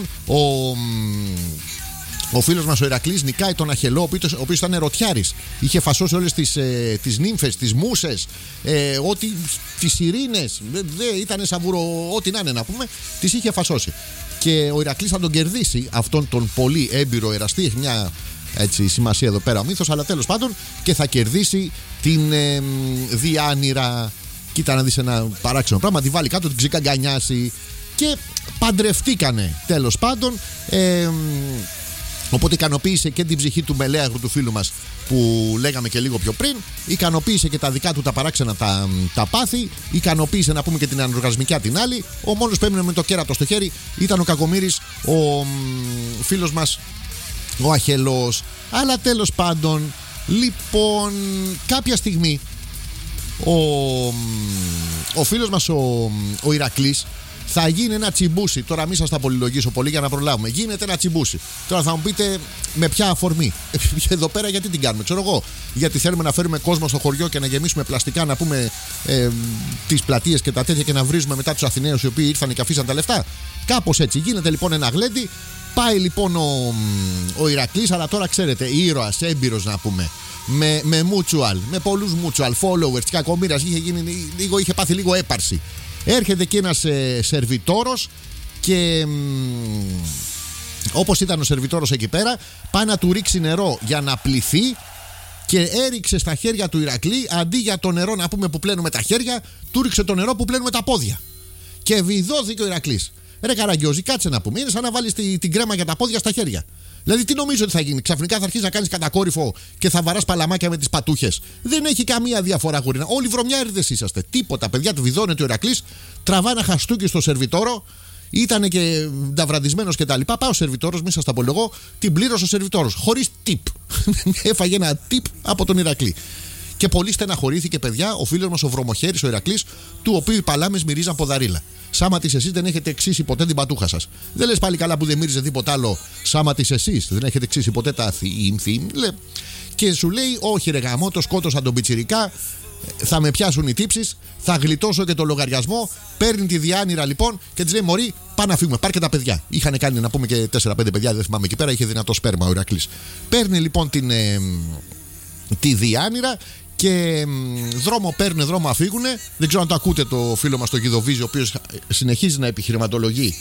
ο φίλος μας ο Ηρακλής νικάει τον Αχελό, ο οποίος ήταν ερωτιάρης. Είχε φασώσει όλες τις νύμφες, τις μούσες, τις ειρήνες. Ήταν σαβούρο, ό,τι να είναι να πούμε, τις είχε φασώσει. Και ο Ηρακλής θα τον κερδίσει αυτόν τον πολύ έμπειρο εραστή. Έχει μια έτσι σημασία εδώ πέρα ο μύθος, αλλά τέλος πάντων, και θα κερδίσει την Διάνυρα. Κοίτα να δεις ένα παράξενο πράγμα, τη βάλει κάτω, την ξεκαγκανιάσει και παντρευτήκανε τέλος πάντων. Οπότε ικανοποίησε και την ψυχή του μελέαγρου του φίλου μας που λέγαμε και λίγο πιο πριν, ικανοποίησε και τα δικά του τα παράξενα τα πάθη, ικανοποίησε να πούμε και την ανοργασμικιά την άλλη. Ο μόνος που έμεινε με το κέρατο στο χέρι ήταν ο κακομοίρης, ο φίλος μας ο Αχελός. Αλλά τέλος πάντων, λοιπόν, κάποια στιγμή ο φίλος μας ο Ηρακλής θα γίνει ένα τσιμπούσι. Τώρα μην σας τα πολυλογήσω πολύ για να προλάβουμε. Γίνεται ένα τσιμπούσι. Τώρα θα μου πείτε με ποια αφορμή. Εδώ πέρα γιατί την κάνουμε, ξέρω εγώ. Γιατί θέλουμε να φέρουμε κόσμο στο χωριό και να γεμίσουμε πλαστικά, να πούμε τις πλατείες και τα τέτοια και να βρίζουμε μετά τους Αθηναίους οι οποίοι ήρθαν και αφήσαν τα λεφτά. Κάπως έτσι. Γίνεται λοιπόν ένα γλέντι. Πάει λοιπόν ο Ηρακλής, αλλά τώρα ξέρετε, ήρωας, έμπειρος να πούμε. Με mutual, με πολλούς mutual followers, κακομοίρας, είχε πάθει λίγο έπαρση. Έρχεται εκεί ένας σερβιτόρος και όπως ήταν ο σερβιτόρος εκεί πέρα, πάει να του ρίξει νερό για να πληθεί και έριξε στα χέρια του Ηρακλή, αντί για το νερό να πούμε που πλένουμε τα χέρια, του ρίξε το νερό που πλένουμε τα πόδια. Και βιδώθηκε ο Ηρακλής. Ρε Καραγκιόζη, κάτσε να πούμε, είναι σαν να βάλεις την κρέμα για τα πόδια στα χέρια. Δηλαδή, τι νομίζω ότι θα γίνει, ξαφνικά θα αρχίσει να κάνεις κατακόρυφο και θα βαράς παλαμάκια με τις πατούχες. Δεν έχει καμία διαφορά, γουρίνα. Όλοι βρωμιάριδες είσαστε. Τίποτα, παιδιά, του βιδώνεται ο Ηρακλής, τραβά ένα χαστούκι στο σερβιτόρο, ήταν και νταβραντισμένος κτλ. Πάει ο σερβιτόρος, μη σας τα πω εγώ, την πλήρωσε ο σερβιτόρος. Χωρίς tip. Έφαγε ένα tip από τον Ηρακλή. Και πολύ στεναχωρήθηκε, παιδιά, ο φίλος μας ο βρωμοχέρης, ο Ηρακλής, του οποίου οι παλάμες μυρίζαν ποδαρίλα. Σάμα της εσείς δεν έχετε εξήσει ποτέ την πατούχα σας. Δεν λες πάλι καλά που δεν μύριζε τίποτα άλλο. Σάμα της εσείς δεν έχετε εξήσει ποτέ τα θύμ. Και σου λέει, όχι ρε γαμό, το σκότωσαν τον πιτσιρικά. Θα με πιάσουν οι τύψεις, θα γλιτώσω και το λογαριασμό. Παίρνει τη διάνοια λοιπόν και της λέει: Μωρή, πάμε να φύγουμε. Πάρ' και τα παιδιά. Είχαν κάνει να πούμε και 4-5 παιδιά, δεν θυμάμαι εκεί πέρα, είχε δυνατό σπέρμα ο Ηρακλής. Παίρνει λοιπόν τη διάνοια και δρόμο αφήγουνε. Δεν ξέρω αν το ακούτε το φίλο μας το Γιδοβίζη, ο οποίος συνεχίζει να επιχειρηματολογεί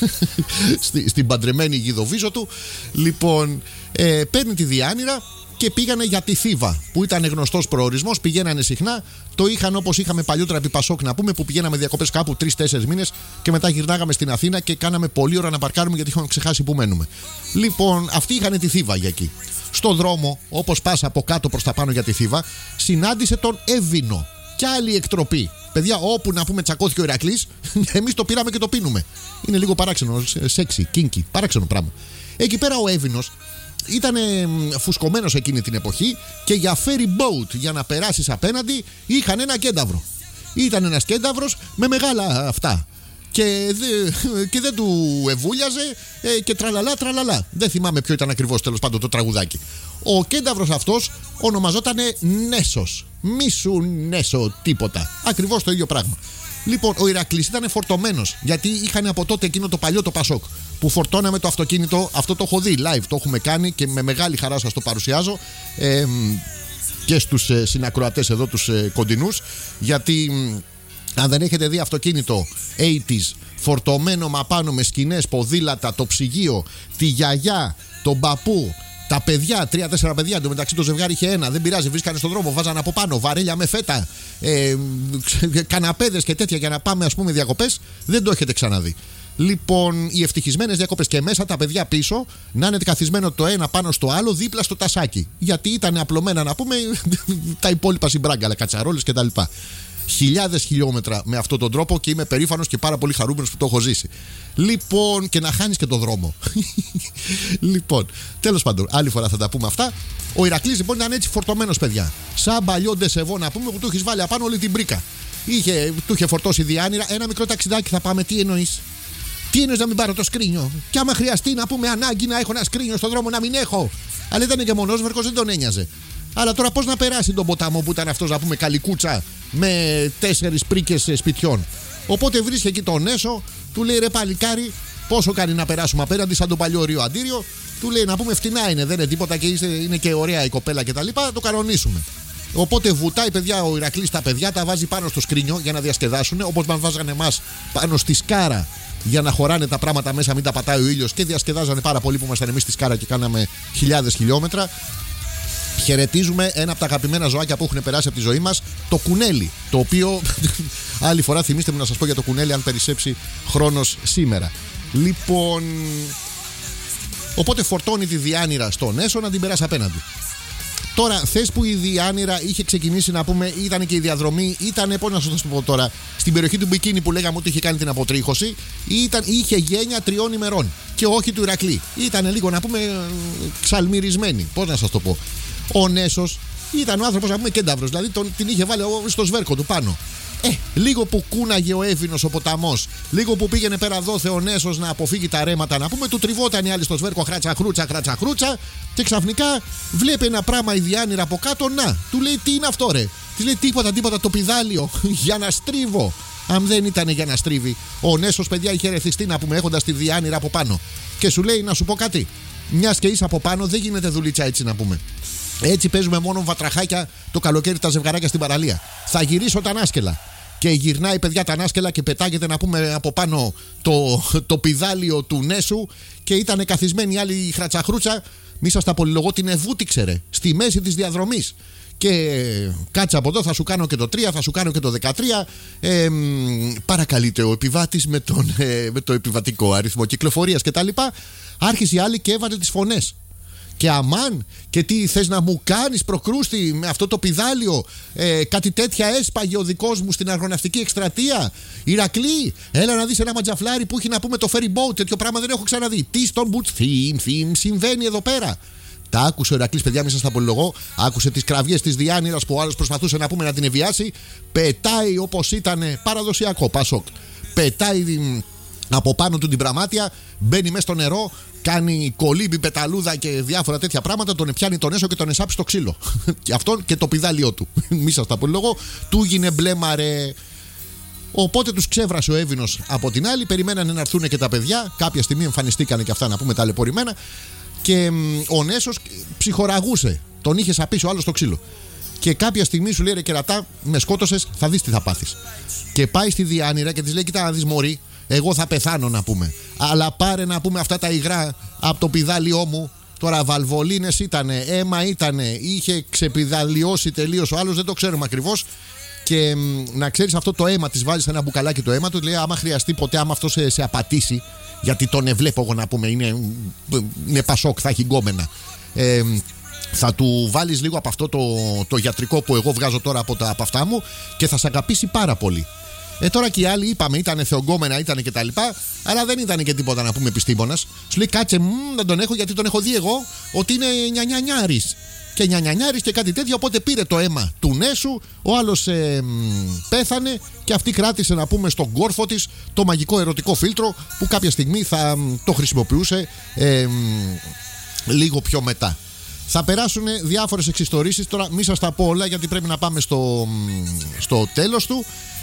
στην παντρεμένη Γιδοβίζο του. Λοιπόν, παίρνει τη διάνοια και πήγανε για τη Θήβα, που ήταν γνωστός προορισμός. Πηγαίνανε συχνά. Το είχαν όπως είχαμε παλιότερα επί Πασόκ να πούμε, που πηγαίναμε διακοπές κάπου 3-4 μήνες και μετά γυρνάγαμε στην Αθήνα και κάναμε πολλή ώρα να παρκάρουμε γιατί είχαμε ξεχάσει που μένουμε. Λοιπόν, αυτοί είχαν τη Θήβα για εκεί. Στο δρόμο, όπως πας από κάτω προς τα πάνω για τη Θήβα, συνάντησε τον Εύβηνο. Κι άλλη εκτροπή. Παιδιά, όπου να πούμε τσακώθηκε ο Ηρακλής, εμείς το πήραμε και το πίνουμε. Είναι λίγο παράξενο, σεξι, κίνκι, παράξενο πράγμα. Εκεί πέρα ο Εύβηνος ήταν φουσκωμένος εκείνη την εποχή και για ferry boat, για να περάσεις απέναντι, είχαν ένα κένταυρο. Ήταν ένας κένταυρος με μεγάλα αυτά. Και δεν του ευούλιαζε και τραλαλά. Δεν θυμάμαι ποιο ήταν ακριβώς, τέλος πάντων, το τραγουδάκι. Ο κένταυρος αυτός ονομαζότανε Νέσος. Μη σου Νέσο τίποτα. Ακριβώς το ίδιο πράγμα. Λοιπόν, ο Ηρακλής ήταν φορτωμένος, γιατί είχαν από τότε εκείνο το παλιό το Πασόκ που φορτώναμε το αυτοκίνητο. Αυτό το έχω δει live, το έχουμε κάνει και με μεγάλη χαρά σας το παρουσιάζω και στους συνακροατές εδώ, τους κοντινούς, γιατί αν δεν έχετε δει αυτοκίνητο 80s φορτωμένο πάνω με σκηνές, ποδήλατα, το ψυγείο, τη γιαγιά, τον παππού, τα παιδιά, 3-4 παιδιά, εντωμεταξύ το ζευγάρι είχε ένα, δεν πειράζει, βρίσκανε στον δρόμο, βάζανε από πάνω βαρέλια με φέτα, καναπέδες και τέτοια για να πάμε, ας πούμε, διακοπές, δεν το έχετε ξαναδεί. Λοιπόν, οι ευτυχισμένες διακοπές και μέσα τα παιδιά πίσω να είναι καθισμένο το ένα πάνω στο άλλο δίπλα στο τασάκι. Γιατί ήταν απλωμένα, να πούμε, τα υπόλοιπα συμπράγκαλα, κατσαρόλες κτλ. Χιλιάδες χιλιόμετρα με αυτόν τον τρόπο και είμαι περήφανος και πάρα πολύ χαρούμενος που το έχω ζήσει. Λοιπόν, και να χάνεις και το δρόμο. Λοιπόν, τέλος πάντων, άλλη φορά θα τα πούμε αυτά. Ο Ηρακλής λοιπόν ήταν έτσι φορτωμένος, παιδιά. Σαν παλιό ντεσεβό να πούμε, που του έχεις βάλει απάνω όλη την μπρίκα. Του είχε φορτώσει διάνοια. Ένα μικρό ταξιδάκι θα πάμε, τι εννοείς? Τι εννοείς να μην πάρω το σκρίνιο? Και άμα χρειαστεί να πούμε ανάγκη να έχω ένα σκρίνιο στον δρόμο, να μην έχω. Αλλά ήταν και μονόσβερκος, δεν τον ένοιαζε. Αλλά τώρα πώς να περάσει τον ποταμό που ήταν αυτός, να πούμε, καλικούτσα με 4 πρίκες σπιτιών. Οπότε βρίσκει εκεί τον Νέσο, του λέει: ρε παλικάρι, πόσο κάνει να περάσουμε απέναντι, σαν το παλιό Ρίο Αντίριο. Του λέει: να πούμε, φτηνά είναι, δεν είναι τίποτα και είναι και ωραία η κοπέλα κτλ. Το κανονίσουμε. Οπότε βουτάει, παιδιά, ο Ηρακλής τα παιδιά, τα βάζει πάνω στο σκρίνιο για να διασκεδάσουν, όπως μας βάζανε εμάς πάνω στη σκάρα για να χωράνε τα πράγματα μέσα, μην τα πατάει ο ήλιος, και διασκεδάζανε πάρα πολύ που ήμασταν εμείς στη σκάρα και κάναμε χιλιάδες χιλιόμετρα. Χαιρετίζουμε ένα από τα αγαπημένα ζωάκια που έχουν περάσει από τη ζωή μας, το κουνέλι. Το οποίο άλλη φορά θυμίστε μου να σας πω για το κουνέλι, αν περισσέψει χρόνος σήμερα. Λοιπόν, οπότε φορτώνει τη διάνοια στον Έσο να την περάσει απέναντι. Τώρα, θες που η διάνοια είχε ξεκινήσει, να πούμε, ήταν και η διαδρομή, ήταν, πώς να σας το πω τώρα, στην περιοχή του Μπικίνι που λέγαμε ότι είχε κάνει την αποτρίχωση, είχε γένεια 3 ημερών και όχι του Ηρακλή. Ήταν λίγο, να πούμε, ξαλμυρισμένη, πώς να σας το πω. Ο Νέσος Ήταν ο άνθρωπος, να πούμε, κένταυρος. Δηλαδή την είχε βάλει στο σβέρκο του πάνω. Λίγο που κούναγε ο Εύβοινος ο ποταμός, λίγο που πήγαινε πέρα δόθε ο Νέσος να αποφύγει τα ρέματα, να πούμε, του τριβόταν οι άλλοι στο σβέρκο, χράτσα, και ξαφνικά βλέπει ένα πράγμα η Διάνυρα από κάτω. Να, του λέει, τι είναι αυτό, ρε? Τη λέει, τίποτα, το πηδάλιο για να στρίβω. Αν δεν ήταν για να στρίβει, ο Νέσος, παιδιά, είχε ρεθιστεί, να πούμε, έχοντας τη Διάνυρα από πάνω. Και σου λέει, να σου πω κάτι. Μιας και είσαι από πάνω, δεν γίνεται δουλίτσα έτσι, να πούμε. Έτσι παίζουμε μόνο βατραχάκια το καλοκαίρι τα ζευγαράκια στην παραλία. Θα γυρίσω τα νάσκελα. Και γυρνάει, παιδιά, τα νάσκελα και πετάγεται, να πούμε, από πάνω το πηδάλιο του Νέσου. Και ήταν καθισμένη η άλλη χρατσαχρούτσα, μη σας τα πολυλογώ, την ευούτηξε, ρε, στη μέση της διαδρομής. Και κάτσε από εδώ, θα σου κάνω και το 3, θα σου κάνω και το 13. Παρακαλείται ο επιβάτης με το επιβατικό αριθμό κυκλοφορίας κτλ. Άρχισε η άλλη και έβαλε τις φωνές. Και αμάν, και τι θες να μου κάνεις, προκρούστη, με αυτό το πηδάλιο? Κάτι τέτοια έσπαγε ο δικός μου στην αργοναυτική εκστρατεία. Ηρακλή, έλα να δεις ένα ματζαφλάρι που έχει, να πούμε, το ferry boat. Τέτοιο πράγμα δεν έχω ξαναδεί. Τι στον boot theme συμβαίνει εδώ πέρα? Τα άκουσε ο Ηρακλής, παιδιά, μέσα στα πολυλογώ. Άκουσε τις κραυγές της Διάνυρας που ο άλλος προσπαθούσε, να πούμε, να την ευιάσει. Πετάει όπως ήταν παραδοσιακό Πασόκ. Πετάει από πάνω του την πραμάτια, μπαίνει μέσα στο νερό, κάνει κολύμπι, πεταλούδα και διάφορα τέτοια πράγματα. Τον πιάνει τον Έσο και τον εσάψει στο ξύλο. Και αυτόν και το πηδάλιό του. Μη σας τα πολυλογώ. Του γίνε μπλέμα, ρε. Οπότε τους ξέβρασε ο Εύβοινος από την άλλη. Περιμένανε να έρθουν και τα παιδιά. Κάποια στιγμή εμφανιστήκανε και αυτά, να πούμε, ταλαιπωρημένα. Και ο Νέσος ψυχοραγούσε. Τον είχε σαπίσει ο άλλος στο ξύλο. Και κάποια στιγμή σου λέει, ρε κερατά, με σκότωσες, θα δεις τι θα πάθεις. Και πάει στη Διάνυρα και της λέει, κοίτα να δεις, μωρή, εγώ θα πεθάνω, να πούμε. Αλλά πάρε, να πούμε, αυτά τα υγρά από το πηδάλιό μου. Τώρα βαλβολίνες ήτανε, αίμα ήτανε, είχε ξεπηδαλιώσει τελείως ο άλλος, δεν το ξέρουμε ακριβώς. Και να ξέρεις, αυτό το αίμα της βάζεις σε ένα μπουκαλάκι το αίμα του, λέει, άμα χρειαστεί ποτέ, άμα αυτό σε απατήσει, γιατί τον ευλέπω εγώ, να πούμε, είναι Πασόκ, θα έχει γκόμενα. Θα του βάλεις λίγο από αυτό το γιατρικό που εγώ βγάζω τώρα από αυτά μου και θα σε αγαπήσει πάρα πολύ. Τώρα και οι άλλοι, είπαμε, ήταν θεογκόμενα, ήταν και τα λοιπά, αλλά δεν ήταν και τίποτα, να πούμε, επιστήμονας. Σου λέει, κάτσε, δεν τον έχω, γιατί τον έχω δει εγώ ότι είναι νιανιανιάρης. Και νιανιανιάρης και κάτι τέτοιο. Οπότε πήρε το αίμα του Νέσου, ο άλλος πέθανε και αυτή κράτησε, να πούμε, στον κόρφο της το μαγικό ερωτικό φίλτρο που κάποια στιγμή θα το χρησιμοποιούσε λίγο πιο μετά. Θα περάσουν διάφορες εξιστορήσεις. Τώρα μη σας τα πω όλα, γιατί πρέπει να πάμε στο τέλος του.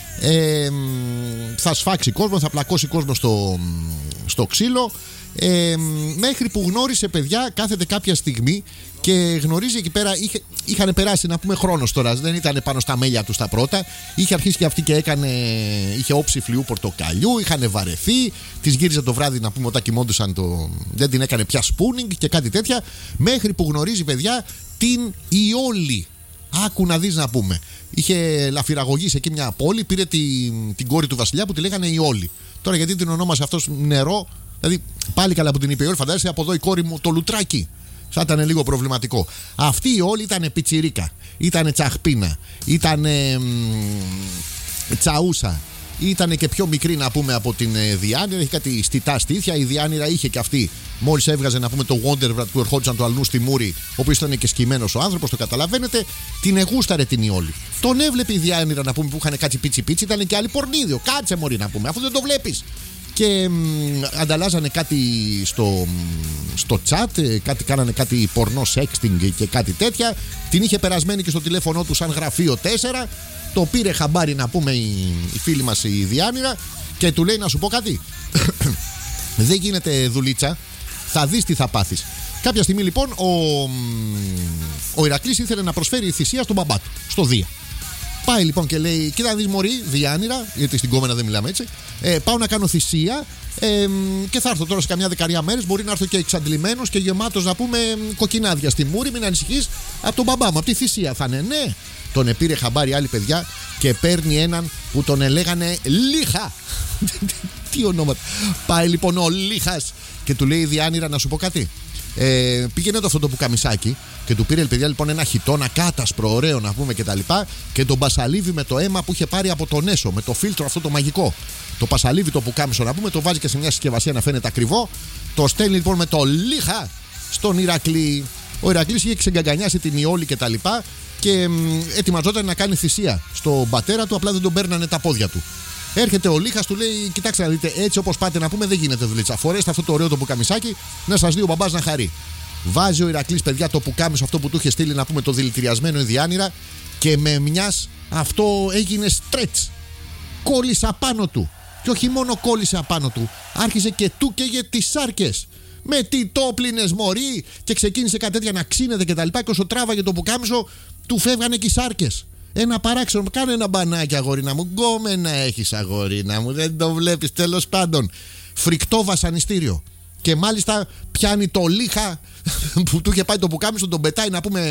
Θα σφάξει κόσμο, θα πλακώσει κόσμο στο ξύλο, μέχρι που γνώρισε, παιδιά, κάθεται κάποια στιγμή και γνωρίζει εκεί πέρα. Είχαν περάσει, να πούμε, χρόνος τώρα, δεν ήταν πάνω στα μέλια του τα πρώτα. Είχε αρχίσει και αυτή και είχε όψει φλοιού πορτοκαλιού, είχαν βαρεθεί, τις γύριζε το βράδυ, να πούμε, όταν κοιμόντουσαν, δεν την έκανε πια σπούνινγκ και κάτι τέτοια, μέχρι που γνωρίζει, παιδιά, την Ιόλη. Άκου να δεις, να πούμε. Είχε λαφυραγωγήσει εκεί μια πόλη, πήρε την κόρη του βασιλιά που τη λέγανε Ιόλη. Τώρα, γιατί την ονόμασε αυτός νερό, δηλαδή πάλι καλά που την είπε Ιόλη, φαντάζεσαι από εδώ η κόρη μου το λουτράκι. Θα ήταν λίγο προβληματικό. Αυτή η Ιόλη ήταν πιτσιρίκα, ήταν τσαχπίνα, ήταν τσαούσα. Ήταν και πιο μικρή, να πούμε, από την Διάνυρα. Είχε κάτι στιτά στήθια. Η Διάνυρα είχε και αυτή, μόλις έβγαζε, να πούμε, το Wonderbrand που ερχόντουσαν το αλνού στη μούρη, ο οποίος ήταν και σκυμμένος ο άνθρωπος, το καταλαβαίνετε. Την εγούσταρε την Ιόλη. Τον έβλεπε η Διάνυρα, να πούμε, που είχαν κάτι πίτσι-πίτσι. Ήταν και άλλοι πορνίδιο. Κάτσε, μωρή, να πούμε, αφού δεν το βλέπεις. Και ανταλλάζανε κάτι στο chat, κάνανε κάτι πορνό sexting και κάτι τέτοια. Την είχε περασμένη και στο τηλέφωνο του σαν γραφείο 4. Το πήρε χαμπάρι, να πούμε, η φίλη μας η Διάνυρα και του λέει, να σου πω κάτι. Δεν γίνεται δουλίτσα, θα δεις τι θα πάθεις. Κάποια στιγμή, λοιπόν, ο Ηρακλής ήθελε να προσφέρει θυσία στον μπαμπά του, στο Δία. Πάει λοιπόν και λέει, κοίτα να δεις, μωρή, Διάνυρα, γιατί στην κόμενα δεν μιλάμε έτσι, πάω να κάνω θυσία και θα έρθω τώρα σε καμιά δεκαριά μέρες. Μπορεί να έρθω και εξαντλημένος και γεμάτος, να πούμε, κοκκινάδια στη μούρη. Μην ανησυχείς, από τον μπαμπά μου, από τη θυσία θα είναι, ναι. Τον επήρε χαμπάρι άλλη, παιδιά, και παίρνει έναν που τον ελέγανε Λίχα. Τι ονόματα. Πάει λοιπόν ο Λίχας και του λέει η Διάνυρα, να σου πω κάτι. Πήγαινε αυτό το πουκαμισάκι και του πήρε, παιδιά, λοιπόν, ένα χιτόνα κάτασπρο, ωραίο, να πούμε, και τα λοιπά, και τον πασαλίβει με το αίμα που είχε πάρει από τον Έσο, με το φίλτρο αυτό το μαγικό. Το πασαλίβει το πουκάμισο, να πούμε, το βάζει και σε μια συσκευασία να φαίνεται ακριβό. Το στέλνει λοιπόν με το Λίχα στον Ηρακλή. Ο Ηρακλής είχε ξεγκαγκανιάσει την Ιόλη και τα λοιπά. και ετοιμαζόταν να κάνει θυσία στον πατέρα του, απλά δεν τον παίρνανε τα πόδια του. Έρχεται ο Λίχας, του λέει: Κοιτάξτε να δείτε, έτσι όπως πάτε να πούμε, δεν γίνεται δουλίτσα. Φορέστε αυτό το ωραίο το πουκαμισάκι, να σας δει ο μπαμπάς να χαρεί. Βάζει ο Ηρακλής, παιδιά, το πουκάμισο αυτό που του είχε στείλει να πούμε, το δηλητηριασμένο ιδιάνυρα, και με μιας αυτό έγινε στρέτς. Κόλλησε απάνω του. Και όχι μόνο κόλλησε απάνω του, άρχισε και του καίγε τις σάρκες. Με τι τόπλινες μωρί, και ξεκίνησε κάτι τέτοια να ξύνεται και τα λοιπά. Και όσο τράβαγε το πουκάμισο, του φεύγανε και οι σάρκες. Ένα παράξενο. Κάνε ένα μπανάκι, αγορίνα μου. Γκόμενα έχεις, αγορίνα μου. Δεν το βλέπεις, τέλος πάντων. Φρικτό βασανιστήριο. Και μάλιστα πιάνει το Λίχα που του είχε πάει το πουκάμισο, τον πετάει να πούμε.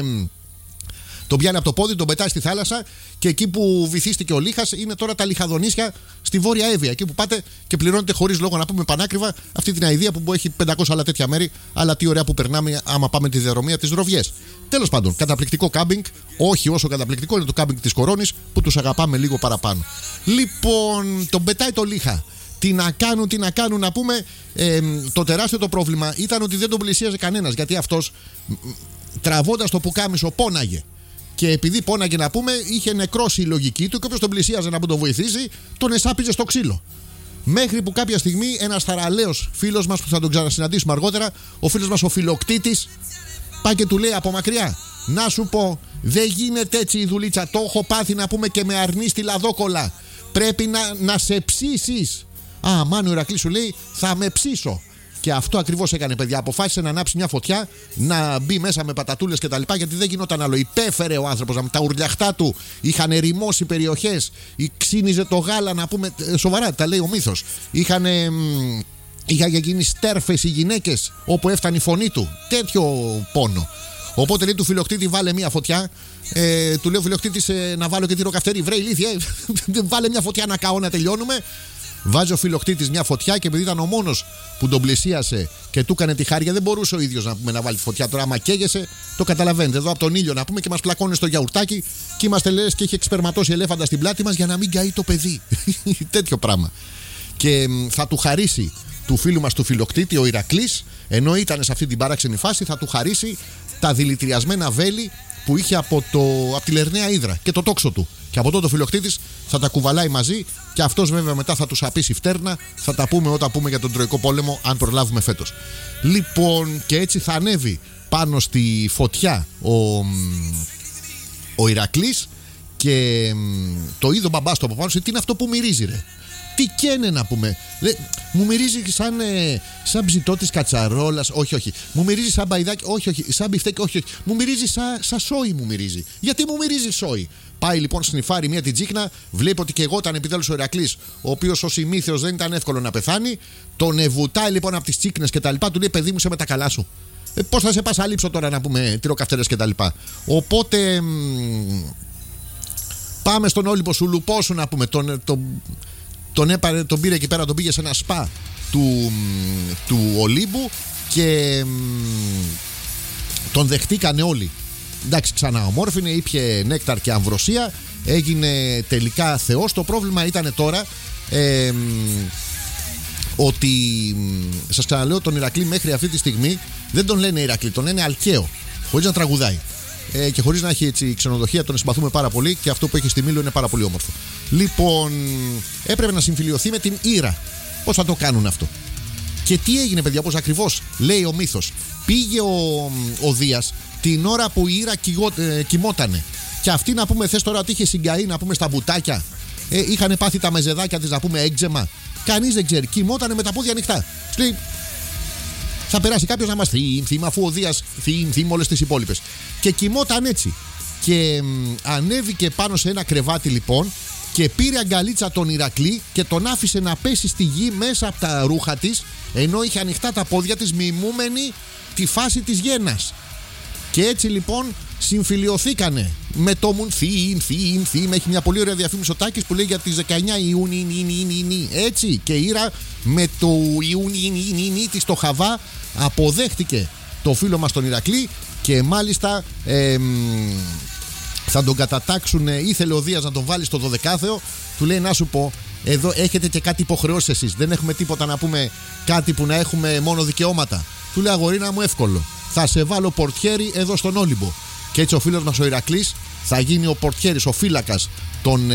Τον πιάνει από το πόδι, τον πετάει στη θάλασσα, και εκεί που βυθίστηκε ο Λίχας είναι τώρα τα λιχαδονήσια στη Βόρεια Εύβοια. Εκεί που πάτε και πληρώνετε χωρίς λόγο, να πούμε πανάκριβα, αυτή την αηδία που έχει 500 άλλα τέτοια μέρη. Αλλά τι ωραία που περνάμε άμα πάμε τη διαδρομία της Ροβιές. Τέλος πάντων, καταπληκτικό κάμπινγκ. Όχι όσο καταπληκτικό είναι το κάμπινγκ της Κορώνης, που τους αγαπάμε λίγο παραπάνω. Λοιπόν, τον πετάει το Λίχα. Τι να κάνουν να πούμε. Το τεράστιο το πρόβλημα ήταν ότι δεν τον πλησίαζε κανένας, γιατί αυτός τραβώντας το πουκάμισο πόναγε. Και επειδή πόναγε να πούμε, είχε νεκρώσει η λογική του, και όποιος τον πλησίαζε να τον βοηθήσει, τον εσάπιζε στο ξύλο. Μέχρι που κάποια στιγμή ένας θαραλέος φίλος μας, που θα τον ξανασυναντήσουμε αργότερα, ο φίλος μας ο Φιλοκτήτης, πάει και του λέει από μακριά: να σου πω, δεν γίνεται έτσι η δουλίτσα. Το έχω πάθει να πούμε και με αρνεί στη λαδόκολα. Πρέπει να σε ψήσεις. Μάνο, ο Ηρακλής σου λέει: θα με ψήσω. Και αυτό ακριβώς έκανε, παιδιά. Αποφάσισε να ανάψει μια φωτιά, να μπει μέσα με πατατούλες και τα λοιπά, γιατί δεν γινόταν άλλο. Υπέφερε ο άνθρωπος. Τα ουρλιαχτά του είχαν ερημώσει περιοχές. Ξύνιζε το γάλα, να πούμε. Σοβαρά, τα λέει ο μύθος. Είχαν γίνει στέρφες οι γυναίκες όπου έφτανε η φωνή του. Τέτοιο πόνο. Οπότε λέει του Φιλοκτήτη: βάλε μια φωτιά. Του λέει ο Φιλοκτήτης: να βάλω και τυροκαυτερή. Βρε ηλίθιε, βάλε μια φωτιά να καώ να τελειώνουμε. Βάζει ο Φιλοκτήτης μια φωτιά, και επειδή ήταν ο μόνος που τον πλησίασε και του έκανε τη χάρια, δεν μπορούσε ο ίδιος να βάλει τη φωτιά. Τώρα, άμα καίγεσαι, το καταλαβαίνετε. Εδώ από τον ήλιο να πούμε, και μας πλακώνει στο γιαουρτάκι, και είμαστε λες και είχε εξπερματώσει ελέφαντα στην πλάτη μας για να μην καεί το παιδί. Τέτοιο πράγμα. Και θα του χαρίσει του φίλου μας του Φιλοκτήτη, ο Ηρακλής, ενώ ήταν σε αυτή την παράξενη φάση, θα του χαρίσει τα δηλητηριασμένα βέλη που είχε από τη Λερναία Ύδρα και το τόξο του. Και από τότε ο Φιλοκτήτης θα τα κουβαλάει μαζί, και αυτός βέβαια μετά θα τους απίσει φτέρνα. Θα τα πούμε όταν πούμε για τον Τροϊκό Πόλεμο, αν προλάβουμε φέτος. Λοιπόν, και έτσι θα ανέβει πάνω στη φωτιά ο Ηρακλής, και το είδε ο μπαμπάς του από πάνω. Τι είναι αυτό που μυρίζει, ρε? Τι καίνε να πούμε. Μου μυρίζει σαν ψητό της κατσαρόλας. Όχι. Μου μυρίζει σαν μπαϊδάκι. Όχι. Σαν μπιφτέκι. Όχι. Μου μυρίζει σαν σόι. Μου μυρίζει. Γιατί μου μυρίζει σόι? Πάει λοιπόν, σνιφάρει μια την τσίχνα. Βλέπει ότι και εγώ ήταν επιτέλους ο Ηρακλής, ο οποίος ως ημίθεος δεν ήταν εύκολο να πεθάνει. Τον ευουτάει λοιπόν από τις τσίχνες και τα λοιπά. Του λέει: παιδί μου, σε με τα καλά σου. Πώς θα σε πασαλείψω τώρα να πούμε τυροκαυτέρες και τα λοιπά. Οπότε πάμε στον Όλυμπο, σου λουπώσου να πούμε. Τον πήρε εκεί πέρα, τον πήγε σε ένα σπα του Ολύμπου, και τον δεχτήκανε όλοι. Εντάξει, ξανά ομόρφινε, ήπιε νέκταρ και αμβροσία, έγινε τελικά θεός. Το πρόβλημα ήταν τώρα ότι, σας ξαναλέω, τον Ηρακλή μέχρι αυτή τη στιγμή δεν τον λένε Ηρακλή, τον λένε Αλκαίο, χωρίς να τραγουδάει. Και χωρίς να έχει έτσι ξενοδοχεία, τον συμπαθούμε πάρα πολύ, και αυτό που έχει στη Μήλο είναι πάρα πολύ όμορφο. Λοιπόν, έπρεπε να συμφιλιωθεί με την Ήρα. Πώς θα το κάνουν αυτό? Και τι έγινε, παιδιά? Πώς ακριβώς λέει ο μύθος. Πήγε ο Δίας την ώρα που η Ήρα κοιμότανε. Και αυτή, να πούμε, θες τώρα ότι είχε συγκαεί, να πούμε, στα μπουτάκια. Είχαν πάθει τα μεζεδάκια της, να πούμε, έγκζεμα. Κανείς δεν ξέρει. Κοιμότανε με τα πόδια ανοιχτά. Λέει: θα περάσει κάποιος να μας θύμ, αφού ο Δίας θύμ όλες τις υπόλοιπες. Και κοιμόταν έτσι. Και ανέβηκε πάνω σε ένα κρεβάτι λοιπόν, και πήρε αγκαλίτσα τον Ηρακλή και τον άφησε να πέσει στη γη μέσα από τα ρούχα της, ενώ είχε ανοιχτά τα πόδια της, μιμούμενη τη φάση της γένας. Και έτσι λοιπόν συμφιλιωθήκανε με το Μουν θύμ. Έχει μια πολύ ωραία διαφήμιση ο Τάκης που λέει για τις 19 Ιούνιου. Έτσι, και η Ήρα με το Ιούνιου της στο Χαβά αποδέχτηκε το φίλο μας τον Ηρακλή, και μάλιστα θα τον κατατάξουν. Ήθελε ο Δίας να τον βάλει στο 12ο. Του λέει: να σου πω, εδώ έχετε και κάτι υποχρεώσεις εσείς. Δεν έχουμε τίποτα να πούμε, κάτι που να έχουμε μόνο δικαιώματα. Του λέει: αγορίνα μου, εύκολο. Θα σε βάλω πορτιέρι εδώ στον Όλυμπο. Και έτσι ο φίλος μας ο Ηρακλής θα γίνει ο πορτιέρης, ο φύλακας των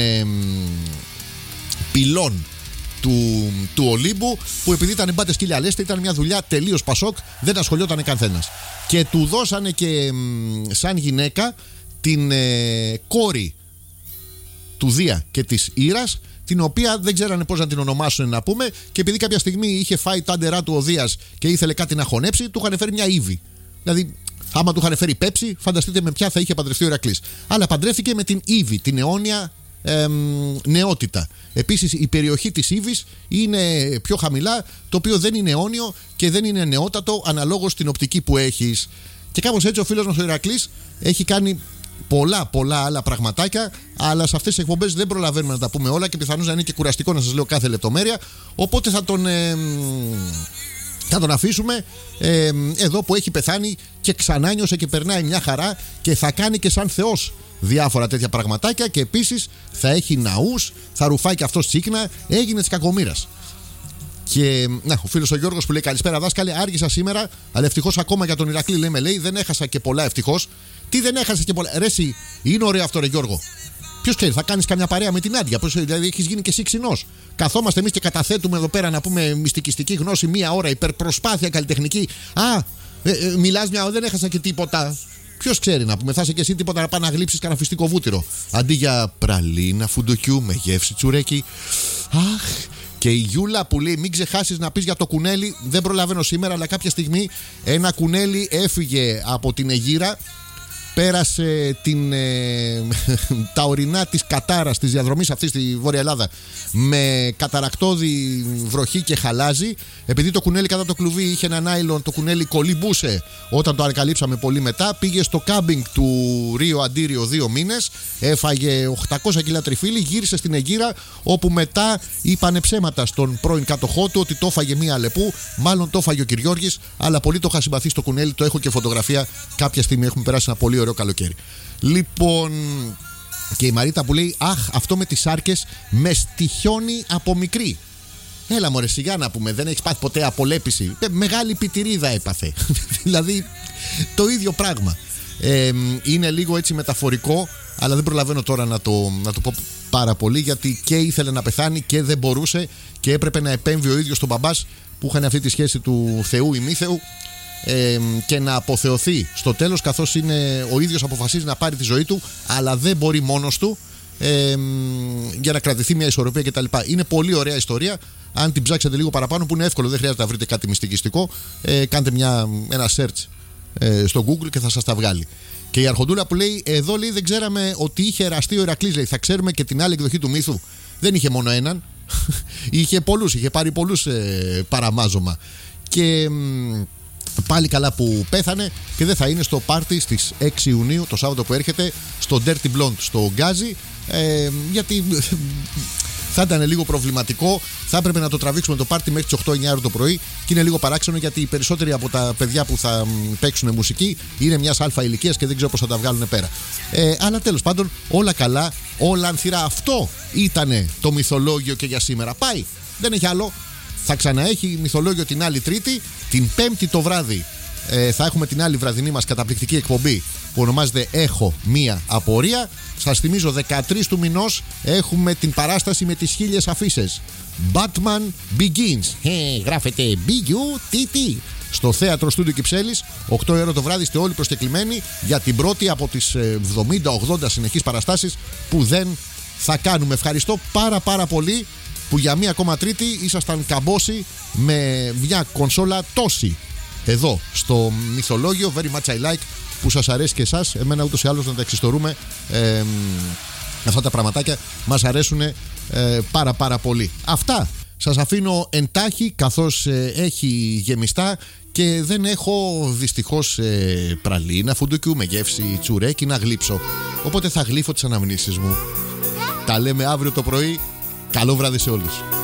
πυλών του Ολύμπου, που επειδή ήταν μπάτε σκύλια λέστε, ήταν μια δουλειά τελείως πασόκ, δεν ασχολιόταν κανένας. Και του δώσανε και σαν γυναίκα την κόρη του Δία και της Ήρας, την οποία δεν ξέρανε πώς να την ονομάσουν, να πούμε, και επειδή κάποια στιγμή είχε φάει τα άντερά του ο Δίας και ήθελε κάτι να χωνέψει, του είχαν φέρει μια Ήβη. Δηλαδή, άμα του είχαν φέρει Πέψη, φανταστείτε με ποια θα είχε παντρευτεί ο Ηρακλής. Αλλά παντρεύτηκε με την Ήβη, την αιώνια νεότητα. Επίσης, η περιοχή της Ήβης είναι πιο χαμηλά, το οποίο δεν είναι αιώνιο και δεν είναι νεότατο, αναλόγως την οπτική που έχεις. Και κάπως έτσι ο φίλος μας ο Ηρακλής έχει κάνει πολλά άλλα πραγματάκια, αλλά σε αυτές τις εκπομπές δεν προλαβαίνουμε να τα πούμε όλα και πιθανώς να είναι και κουραστικό να σας λέω κάθε λεπτομέρεια. Οπότε θα τον αφήσουμε εδώ που έχει πεθάνει και ξανάνιωσε και περνάει μια χαρά και θα κάνει και σαν Θεός διάφορα τέτοια πραγματάκια, και επίσης θα έχει ναούς, θα ρουφάει και αυτός τσίκνα, έγινε της κακομοίρας. Και ο φίλος ο Γιώργος που λέει καλησπέρα δάσκαλε, άργησα σήμερα, αλλά ευτυχώς ακόμα για τον Ηρακλή λέει δεν έχασα και πολλά ευτυχώς. Τι δεν έχασε και πολλά? Ρε εσύ, είναι ωραίο αυτό ρε Γιώργο. Ποιος ξέρει, θα κάνεις καμιά παρέα με την Άντια, δηλαδή έχεις γίνει και εσύ ξινός. Καθόμαστε εμείς και καταθέτουμε εδώ πέρα να πούμε μυστικιστική γνώση μία ώρα, υπερπροσπάθεια καλλιτεχνική. Μιλάς μια ώρα, δεν έχασα και τίποτα. Ποιος ξέρει να πούμε, θα είσαι και εσύ τίποτα να πάει να γλύψεις κανένα φυστικό βούτυρο. Αντί για πραλίνα φουντουκιού με γεύση τσουρέκι. Αχ. Και η Γιούλα που λέει μην ξεχάσεις να πεις για το κουνέλι. Δεν προλαβαίνω σήμερα, αλλά κάποια στιγμή ένα κουνέλι έφυγε από την Αιγύρα, πέρασε τα ορεινά της κατάρας, της διαδρομής αυτής στη Βόρεια Ελλάδα, με καταρακτώδη βροχή και χαλάζι. Επειδή το κουνέλι κατά το κλουβί είχε ένα νάιλον, το κουνέλι κολυμπούσε όταν το ανακαλύψαμε πολύ μετά. Πήγε στο κάμπινγκ του Ρίο Αντίριο 2 μήνες, έφαγε 800 κιλά τριφύλι, γύρισε στην Αιγύρα, όπου μετά είπανε ψέματα στον πρώην κάτοχό του ότι το έφαγε μία Αλεπού. Μάλλον το έφαγε ο Κυριώργης, αλλά πολύ το είχα συμπαθεί στο κουνέλι, το έχω και φωτογραφία. Κάποια στιγμή έχουμε περάσει ένα πολύ ωραίο καλοκαίρι. Λοιπόν, και η Μαρίτα που λέει αχ, αυτό με τις σάρκες με στοιχιώνει από μικρή. Έλα μωρέ σιγά να πούμε, δεν έχεις πάθει ποτέ απολέπιση? Μεγάλη πιτηρίδα έπαθε. Δηλαδή το ίδιο πράγμα. Είναι λίγο έτσι μεταφορικό, αλλά δεν προλαβαίνω τώρα να το πω πάρα πολύ, γιατί και ήθελε να πεθάνει και δεν μπορούσε και έπρεπε να επέμβει ο ίδιος τον μπαμπάς που είχαν αυτή τη σχέση του Θεού ή μη Θεού, και να αποθεωθεί στο τέλος, καθώς είναι ο ίδιος αποφασίζει να πάρει τη ζωή του, αλλά δεν μπορεί μόνος του, για να κρατηθεί μια ισορροπία κτλ. Είναι πολύ ωραία ιστορία. Αν την ψάξετε λίγο παραπάνω, που είναι εύκολο, δεν χρειάζεται να βρείτε κάτι μυστικιστικό, κάντε ένα search στο Google και θα σας τα βγάλει. Και η Αρχοντούλα που λέει εδώ λέει δεν ξέραμε ότι είχε εραστεί ο Ηρακλής, λέει θα ξέρουμε και την άλλη εκδοχή του μύθου. Δεν είχε μόνο έναν. Είχε πολλούς, είχε πάρει πολλούς παραμάζωμα. Και πάλι καλά που πέθανε και δεν θα είναι στο πάρτι στις 6 Ιουνίου, το Σάββατο που έρχεται, στο Dirty Blonde, στο Γκάζι, γιατί θα ήταν λίγο προβληματικό. Θα έπρεπε να το τραβήξουμε το πάρτι μέχρι τις 8-9 το πρωί και είναι λίγο παράξενο, γιατί οι περισσότεροι από τα παιδιά που θα παίξουν μουσική είναι μιας αλφα ηλικίας και δεν ξέρω πώς θα τα βγάλουν πέρα. Αλλά τέλος πάντων, όλα καλά, όλα ανθυρά. Αυτό ήτανε το μυθολόγιο και για σήμερα. Πάει, δεν έχει άλλο. Θα ξαναέχει μυθολόγιο την άλλη Τρίτη. Την Πέμπτη το βράδυ θα έχουμε την άλλη βραδινή μας καταπληκτική εκπομπή που ονομάζεται Έχω μία απορία. Σας θυμίζω 13 του μηνός έχουμε την παράσταση με τις 1000 αφίσες. Batman Begins. Γράφεται B-U-T-T. Στο Θέατρο Στούντιο Κυψέλης, 8 ώρα το βράδυ, είστε όλοι προσκεκλημένοι για την πρώτη από τις 70-80 συνεχείς παραστάσεις που δεν θα κάνουμε. Ευχαριστώ πάρα πολύ που για μία ακόμα Τρίτη ήσασταν καμπόσοι με μια κονσόλα τόση εδώ στο μυθολόγιο. Very much I like, που σας αρέσει και εσάς. Εμένα ούτως ή άλλως να τα εξιστορούμε, αυτά τα πραγματάκια μας αρέσουν πάρα πολύ. Αυτά σας αφήνω εντάχει, καθώς έχει γεμιστά και δεν έχω δυστυχώς πραλίνα φουντουκιού με γεύση τσουρέκι να γλύψω, οπότε θα γλύφω τις αναμνήσεις μου. Τα λέμε αύριο το πρωί. Καλό βράδυ σε όλους.